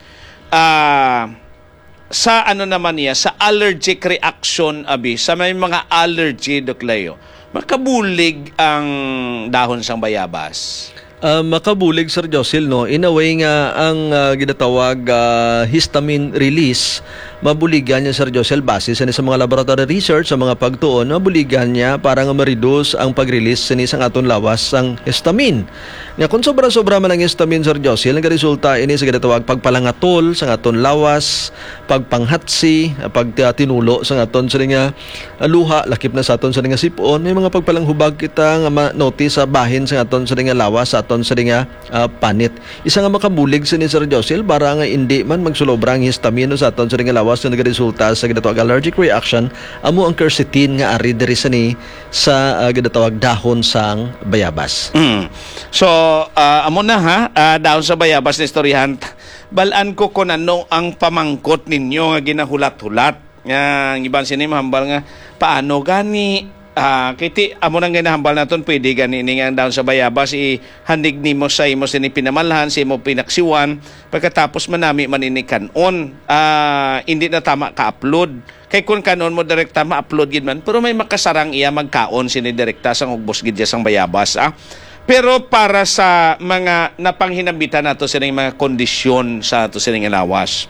A: Sa ano naman niya, sa allergic reaction, abi, sa may mga allergy, Doc Leo, makabulig ang dahon sa bayabas.
C: Makabulig Sir Josil no in a way nga ang ginatawag histamine release mabuligan niya Sir Josil base sa mga laboratory research sa mga pagtuon mabuligan niya para nga ma-reduce ang pag-release sa isang aton lawas ang histamine nga kung sobra-sobra man ang histamine Sir Josil nagaresulta ini sa ginatawag pagpalangatol sa aton lawas pagpanghatsi pagtinulo sa aton sa nga luha lakip na sa aton sa nga sipon may mga pagpalanghubag kita nga ma-notice sa bahin sa aton sa nga lawas sa aton sa nga panit isa nga makabulig sa ni Sir Josil para nga hindi man magsulobra ang histamine sa aton sa nga lawas na nagaresulta sa ginatawag allergic reaction amo ang quercetin nga ari diri sa ginatawag dahon sang bayabas.
A: So amo na dahon sa bayabas na istoryahan balaan ko kung ano ang pamangkot ninyo nga ginahulat-hulat nga ang iban sini mahambal nga paano gani kiti amo nang ginahambal naton pwede ganini nga down sa bayabas ihandig nimo sa imo sini pinamalhan sa imo pinaksiwan pagkatapos manami manini kanon hindi na tama ka-upload kay kun kanon mo direkta ma-upload gid man pero may makasarang iya magkaon sini direkta sang ugbos gid sang bayabas pero para sa mga napanghinambitan nato sining mga kondisyon sa ato sining lawas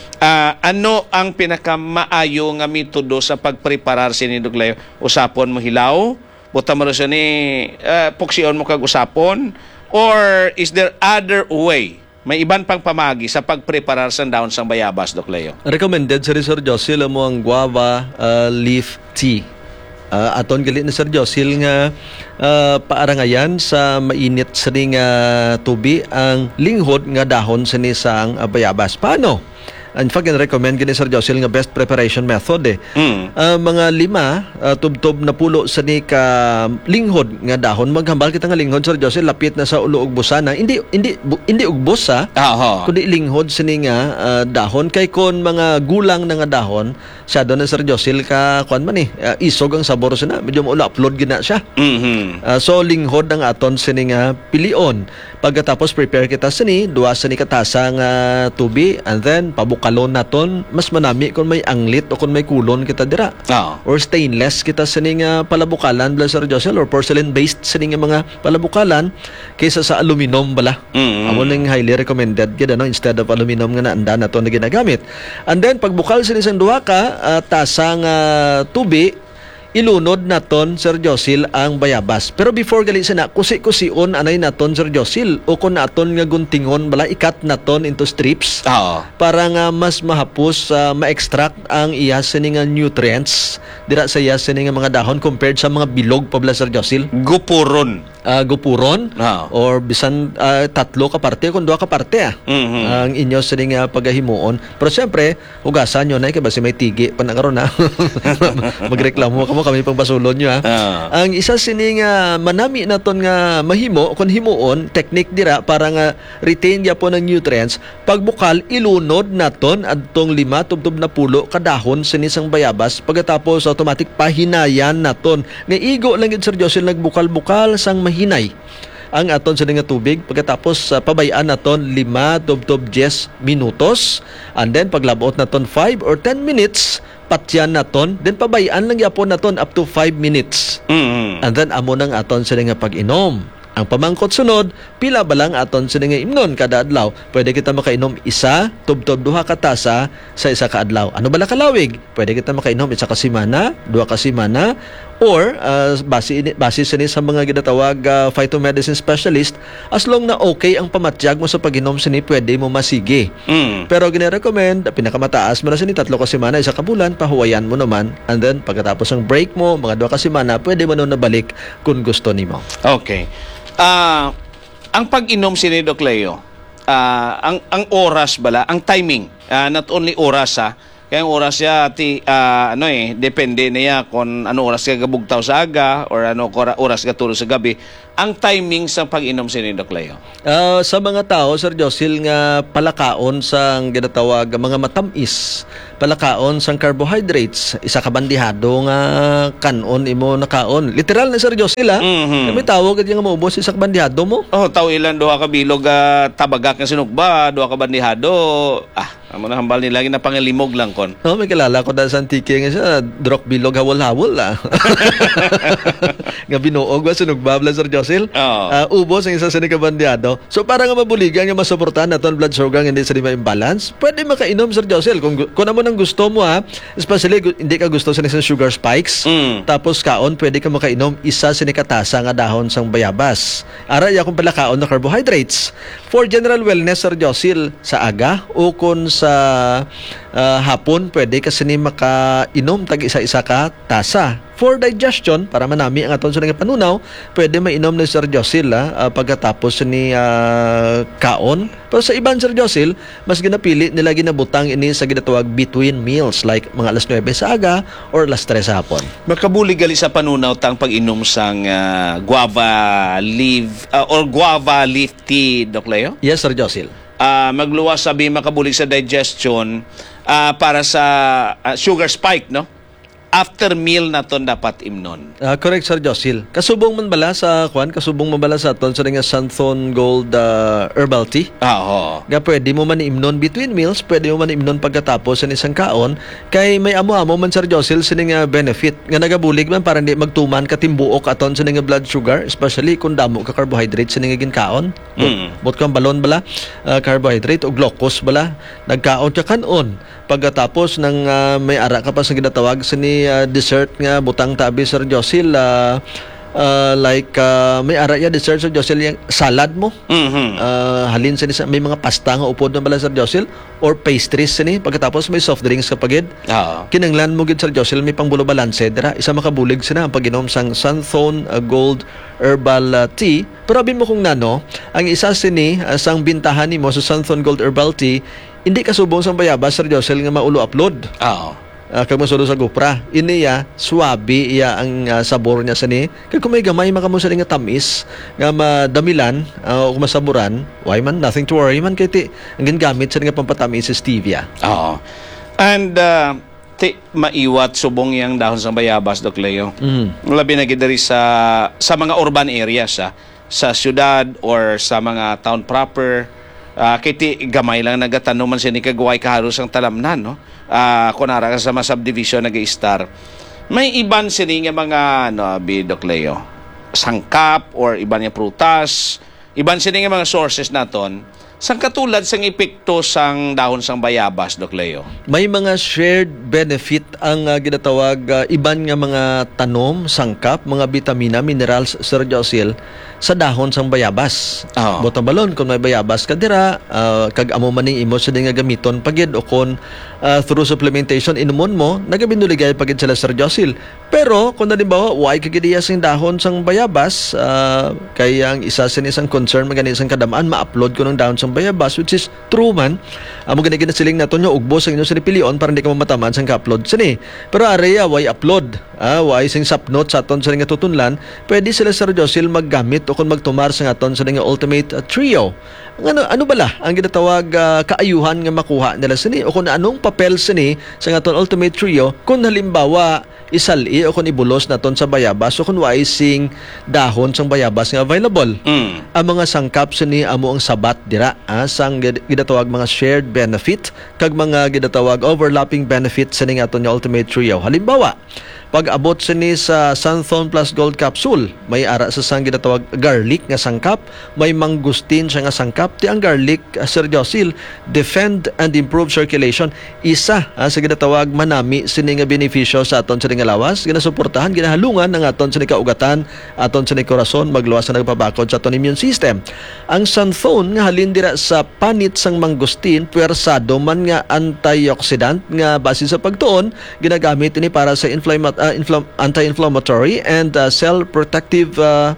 A: ano ang pinakamaayo nga metodo sa pagpreparar sini Duglayo? Usapon mo hilaw? Buta mo rin ni puksion mo kag usapon? Or is there other way? May iban pang pamagi sa pagpreparar sa daon sang bayabas, Duglayo?
C: Recommended sa Sir Josil mo ang guava leaf tea. Aton gali ni Sir Josil nga paarangayan sa mainit sa tubi ang linghod nga dahon sa nisang bayabas. Paano? In fact, recommend gini Sir Josil nga best preparation method mga 5 tubtob na pulo sa ni ka linghod nga dahon maghambal kita nga linghod Sir Josil lapit na sa ulo ug busana hindi ugbos kundi linghod sa ni nga dahon kay kon mga gulang na nga dahon siya doon na Sir Josil ka kuan man isog ang sabor sa na medyo ulo upload gina siya so linghod ang aton sa ni nga pilion pagkatapos prepare kita sa ni duwa sa ni katasa nga tubi and then pabukalon naton mas manami kung may anglit o kung may kulon kita dira or stainless kita sa ni nga palabukalan bala Sir Josil or porcelain based sa ni nga mga palabukalan kaysa sa aluminum bala amo ning highly recommended gid instead of aluminum nga naanda nato na ginagamit and then pagbukal sa isang duha ka tasang tubi ilunod naton Sir Josil ang bayabas. Pero before gali sana kusi-kusion anay naton Sir Josil o kun naton nga guntingon bala ikat naton into strips para nga mas mahapos ma-extract ang iya sini nga nutrients dira sa iya sini nga mga dahon compared sa mga bilog pa bala Sir Josil.
A: Gupuron
C: or bisan 3 ka parte kun 2 ka parte ang inyo sini nga pagahimuon. Pero siyempre hugasan nyo na kay basi may tigi pa na karon magreklamo kami pang basulon nyo ang isa sini nga manami naton nga mahimo kung himuon technique dira para nga retain gyapon ang nutrients pagbukal ilunod naton adtong 5 tubtob na pulo kadahon sini sang bayabas pagkatapos automatic pahinayan naton nga igo lang gid Sir Josil nagbukal-bukal sang mahinay ang aton sa nga tubig pagkatapos pabayaan naton 5 tubtob 10 minutos and then paglabot naton 5 or 10 minutes patyan naton then pabayaan lang yapon naton up to 5 minutes and then amo nang aton sa nga pag-inom ang pamangkot sunod pila ba lang aton sa nga imnon kada adlaw pwede kita makainom 1 tubtob 2 ka tasa sa 1 ka adlaw ano bala kalawig pwede kita makainom 1 ka semana 2 ka semana or base sa mga ginatawag phytomedicine specialist as long na okay ang pamatyag mo sa pag-inom sini pwede mo masige pero gina-recommend pinakamataas mo na sini 3 ka semana 1 ka bulan pahuwayan mo naman and then pagkatapos ng break mo mga 2 ka semana pwede mo na nabalik kung gusto nimo.
A: Okay. Ang pag-inom sini Doc Leo, ang oras bala, ang timing, not only oras kaya ang oras siya depende niya kung ano oras ka gabugtaw sa aga or ano oras ka tulog sa gabi. Ang timing sa pag-inom sini Doc Leo.
C: Sa mga tao Sir Josil nga palakaon sang ginatawag mga matamis, palakaon sang carbohydrates, isa ka bandihado nga kanon imo nakaon. Literal na Sir Josil may tawag gid nga maubos isa ka bandihado mo.
A: Taw ilan 2 ka bilog tabagak nga sinugba, 2 ka bandihado. Amo na hambal nila na pangalimog lang kon.
C: May kilala ko dahil sa antike nga siya, drok bilog hawol-hawol nga binuog ba sunog babla Sir Josil? Ubos ang isa sa nikabandyado. So para nga mabuligan nga masuportahan naton blood sugar hindi sa lima imbalance, pwede makainom Sir Josil kung amo nang gusto mo especially hindi ka gusto sa isang sugar spikes. Tapos kaon pwede ka makainom 1 sa nikatasa nga dahon sang bayabas. Ara ya kung pala kaon na carbohydrates. For general wellness Sir Josil sa aga o kun sa hapon pwede kasi ni makainom tag isa-isa ka tasa. For digestion para manami ang aton sa nga panunaw pwede mainom na Sir Josil pagkatapos ni kaon. Pero sa iban Sir Josil mas ginapili nila ginabutang ini sa ginatawag between meals like mga alas 9 sa aga or alas 3 sa hapon.
A: Makabuli gali sa panunaw tang pag-inom sang guava leaf or guava leaf tea Doc Leo?
C: Yes Sir Josil.
A: Magluwas sabi makabulig sa digestion para sa sugar spike no after meal naton dapat imnon.
C: Correct, Sir Josil. Kasubong man bala sa kasubong man bala sa aton sa nga Santhon Gold Herbal Tea.
A: Oo.
C: Nga pwede mo man imnon between meals, pwede mo man imnon pagkatapos sa isang kaon, kay may amo-amo man, Sir Josil, sa nga benefit. Nga nagabulig man para hindi magtuman katimbuok aton sa nga blood sugar, especially kung damo ka carbohydrates sa nga ginkaon. Bot kang balon bala, carbohydrate o glucose bala, nagkaon ka kanon. Pagkatapos ng may ara ka pa sa ginatawag sa ni dessert nga butang tabi, Sir Josil, may ara ya dessert, Sir Josil, yung salad mo. Halin sa ni may mga pasta nga upod na bala, Sir Josil, or pastries sa ni. Pagkatapos may soft drinks kapagid. Kinanglan mo gid, Sir Josil, may pangbulo balanse dira. Isa makabulig sina ang pag-inom sang Santhon Gold Herbal Tea. Pero abin mo kung nano, ang isa sini sang bintahan nimo sa Santhon Gold Herbal Tea, hindi kasubong sang bayabas, Sir Josil, nga maulo upload. Kag masulo sa gupra, iniya swabe iya ang sabor niya sa ni. Kag kung may gamay makamusa nga tamis nga madamilan o masaburan, why man, nothing to worry man, kay ti ang gingamit sa nga pampatamis is stevia.
A: And maiwat subong yang dahon sa bayabas, Doc Leo. Labi na gid diri sa mga urban areas, sa syudad or sa mga town proper. Kiti gamay lang nagatanom man siya ni kagway kaharos ang talamnan, no? Kunara ka sa mga subdivision nag-i-star. May iban sini nga mga Doc Leo, sangkap or iban nga prutas, iban sini nga mga sources naton sang katulad sang epekto sang dahon sang bayabas, Doc Leo.
C: May mga shared benefit ang ginatawag iban nga mga tanom, sangkap, mga vitamina, minerals, Sir Josil, sa dahon sang bayabas. Botang balon kung may bayabas ka dira, kag amo man ning imo sa nga gamiton pagid o kon through supplementation inumon mo, nagabinuligay pagid sila, Sir Josil. Pero kung halimbawa why kagidiya sing dahon sang bayabas, kay ang isa sa isang concern magani isang kadamaan ma-upload ko ng dahon sang bayabas, which is true man. Amo gani siling naton nga ugbo sa inyo sa pilion para hindi ka mamataman sang ka-upload sini. Pero areya why upload, why sing sapnot sa aton sa nga tutunlan, pwede sila, Sir Josil, maggamit o kung magtumar sa aton sa nga Ultimate Trio. Ano bala ang ginatawag kaayuhan nga makuha nila sini o kung anong papel sini sa aton Ultimate Trio kung halimbawa isali o kung ibulos naton sa bayabas o kung sing dahon sang bayabas nga available. Ang mga sangkap sini amo ang sabat dira sang ginatawag mga shared benefit kag mga ginatawag overlapping benefit sini nga aton nga Ultimate Trio. Halimbawa, pag abot sini sa Santhon Plus Gold Capsule, may ara sa sang ginatawag garlic nga sangkap, may mangustin siya nga sangkap. Ti ang garlic, Sir Josil, defend and improve circulation. Isa sa ginatawag manami sini nga benepisyo sa aton sa nga lawas, ginasuportahan, ginahalungan ng aton sa kaugatan, aton sa korason, magluwas na nagpabakod sa aton immune system. Ang Santhon nga halin dira sa panit sang mangustin, puwersado man nga antioxidant nga base sa pagtuon, ginagamit ini para sa anti-inflammatory and cell protective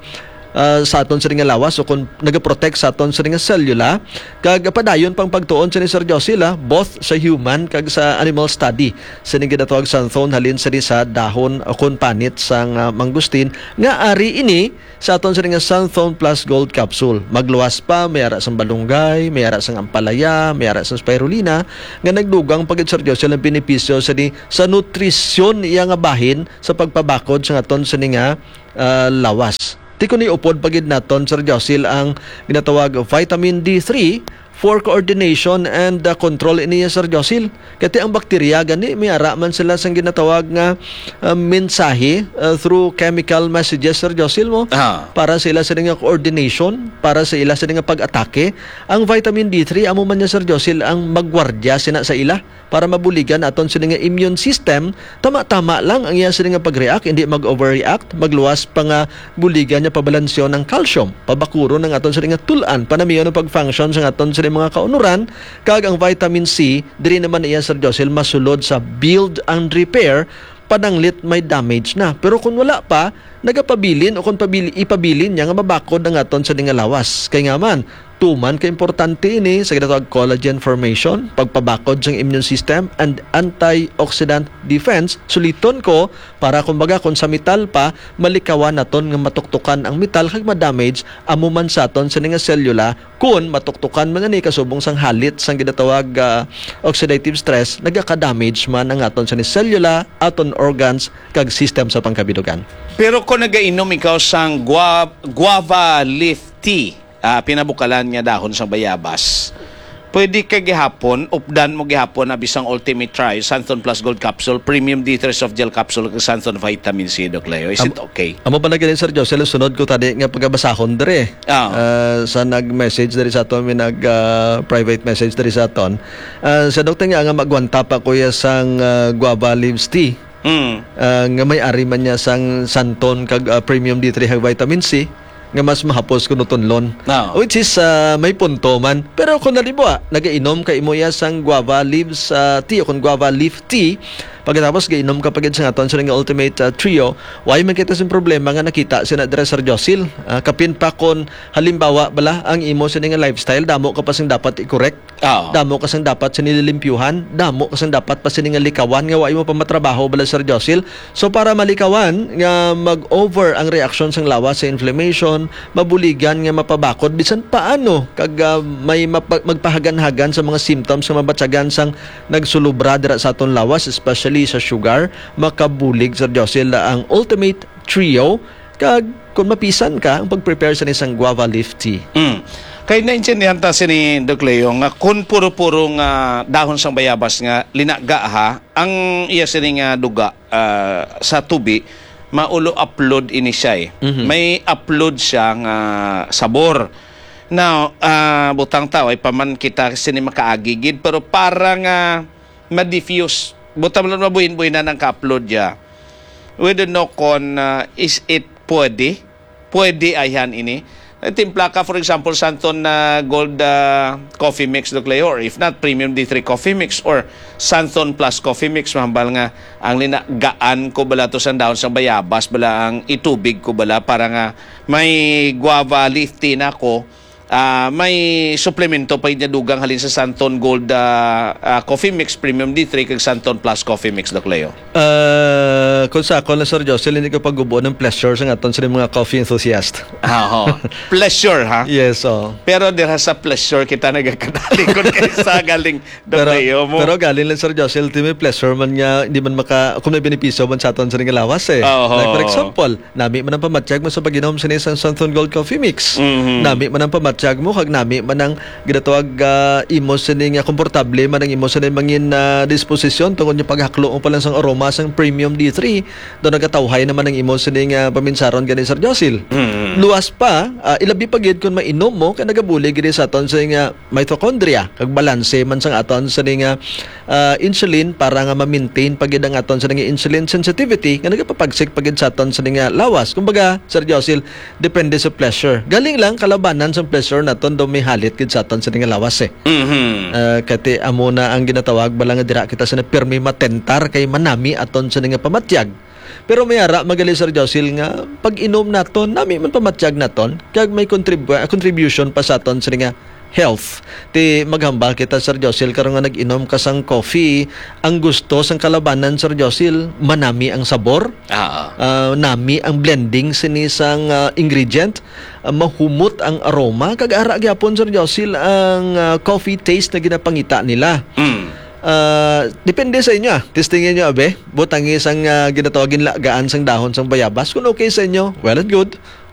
C: sa aton sa nga lawas o kung nagaprotect sa aton sa nga selula, kag padayon pang pagtuon sa ni Sir Josil, both sa human kag sa animal study sa ni ginatawag Santhon halin sa dahon o kung panit sang mangustin nga ari ini sa aton sa nga Santhon Plus Gold Capsule. Magluwas pa, may ara sang balunggay, may ara sang ampalaya, may ara sang spirulina nga nagdugang pagid, Sir Josil, ang benepisyo sa nutrisyon iya nga bahin sa pagpabakod sa aton sa nga lawas. Ti ko ni upod pagid naton, Sir Josil, ang ginatawag vitamin D3 for coordination and control iniya, Sir Josil. Kati ang bakterya gani may ara man sila sang ginatawag nga mensahe through chemical messages, Sir Josil mo, para sa ila sa nga coordination, para sa ila sa nga pag-atake. Ang vitamin D3 amo man niya, Sir Josil, ang magwardya sina sa ila para mabuligan aton sa nga immune system. Tama-tama lang ang iya sa nga pag-react, hindi mag-overreact, magluwas pa nga buligan niya pabalansyon ng calcium, pabakuro ng aton sa nga tulan, panamiyon ng pag-function sa aton sa mga kaunuran. Kag ang vitamin C diri naman iya, Sir Josil, masulod sa build and repair pananglit may damage na. Pero kung wala pa, nagapabilin o kung ipabilin niya nga mabakod ang aton sa nga lawas. Kaya nga man, Tuman ka importante ini sa ginatawag collagen formation, pagpabakod sa immune system, and antioxidant defense. Suliton ko para kumbaga kung sa metal pa, malikawan naton nga matuktukan ang metal kag ma-damage amo man sa aton sa nga selula kung matuktukan man ni kasubong sang halit sang ginatawag oxidative stress, nagaka-damage man ang aton sa ni selula, aton organs kag system sa pangkabidugan.
A: Pero kung nagainom ikaw sang guava leaf tea, pinabukalan nga dahon sa bayabas, pwede ka gihapon, updan mo gihapon na bisang Ultimate Try, Santon Plus Gold Capsule, Premium D3 Soft Gel Capsule, kag Santon Vitamin C, Doc Leo. Is it okay?
C: Amo pa na ganin, Sir Josel, sunod ko tadi nga pagkabasahon dere. Sa nag-message dari sa aton, may nag-private message dari sa aton. Sa doktor nga magwanta pa kuya sang guava leaves tea. Nga may ari man niya sang Santon kag Premium D3 kag Vitamin C nga mas mahapos kuno tunlon. Which is may punto man. Pero kung nalibo nagainom ka imo ya sang guava leaves tea o kung guava leaf tea, pagkatapos gainom ka pagid sa aton sa nga Ultimate Trio, why man kita sin problema nga nakita sina Dre Sir Josil. Kapin pa kon halimbawa bala ang imo sa nga lifestyle, damo ka pa sing dapat i-correct. Damo ka sing dapat sa nililimpyuhan, damo ka sing dapat pa sing nga likawan nga why mo pa matrabaho bala Sir Josil. So para malikawan nga mag-over ang reaction sang lawas sa inflammation, mabuligan nga mapabakod bisan paano kag may magpahagan-hagan sa mga symptoms nga mabatsagan sang nagsulubra dira sa aton lawas, especially sa sugar, makabulig Sir Josil ang Ultimate Trio kag kung mapisan ka ang pag-prepare sa isang guava leaf tea.
A: Kaya naintindihan ta si ni Doc Leo nga kung puro-puro nga dahon sang bayabas nga linaga ang iya sini nga duga sa tubi, maulo upload ini siya May upload siya nga sabor. Now, butang tao ay paman kita sini makaagigid pero parang ma-diffuse. Butang lang mabuhin-buhin na ng ka-upload niya. We don't know kung is it pwede ayan ini. Timpla ka for example Santon Gold Coffee Mix, Doc Leo, or if not Premium D3 Coffee Mix or Santon Plus Coffee Mix, mahambal nga ang linagaan ko bala to sa dahon sa bayabas bala ang itubig ko bala para nga may guava leaf tea na ko. May suplemento pa niya dugang halin sa Santon Gold Coffee Mix Premium D3 kag Santon Plus Coffee Mix, Doc Leo.
C: Kung sa ako na Sir Josel, hindi ko paggubo ng pleasure sa aton sa mga coffee enthusiast.
A: Pleasure ha?
C: Yes,
A: Pero dira sa pleasure kita nagakadali kung kaysa galing Doc Leo mo.
C: Pero galing lang Sir Josel, may pleasure man nga, hindi man kung may benepisyo man sa aton sa nga lawas Like for example, nami man ang pamatyag mo sa pag-inom sa isang Santon Gold Coffee Mix. Nami man ang pamatyag mo, kag nami man ang ginatawag imo sa nga komportable man ang imo sa mangin disposisyon tungod yung paghaklo mo palang sang aroma sang Premium D3 do nagatawhay naman ang imo sa nga paminsaron gani Sir Josil. Luwas pa, ilabi pagid kung mainom mo kay nagabuli gid sa aton sa nga mitochondria kag balanse man sang aton sa nga insulin para nga ma-maintain pagid ang aton sa nga insulin sensitivity nga nagapapagsik pagid sa aton sa nga lawas. Kumbaga Sir Josil, depende sa pleasure. Galing lang kalabanan sa pleasure naton do may halit gid sa aton sa nga lawas kati amo na ang ginatawag bala nga dira kita sa pirmi matentar kay manami aton sa nga pamatyag. Pero may ara magali Sir Josil nga pag-inom naton nami man pamatyag naton kag may contribution pa sa aton sa nga health. Ti maghambal kita Sir Josil karon nga nag-inom ka sang coffee, ang gusto sang kalabanan Sir Josil, manami ang sabor. Nami ang blending sinisang ingredient, mahumot ang aroma kag ara gyapon Sir Josil ang coffee taste na ginapangita nila. Depende sa inyo. Testingin nyo abe, butang isang ginatawagin lagaan sang dahon sang bayabas. Kung okay sa inyo, well and good.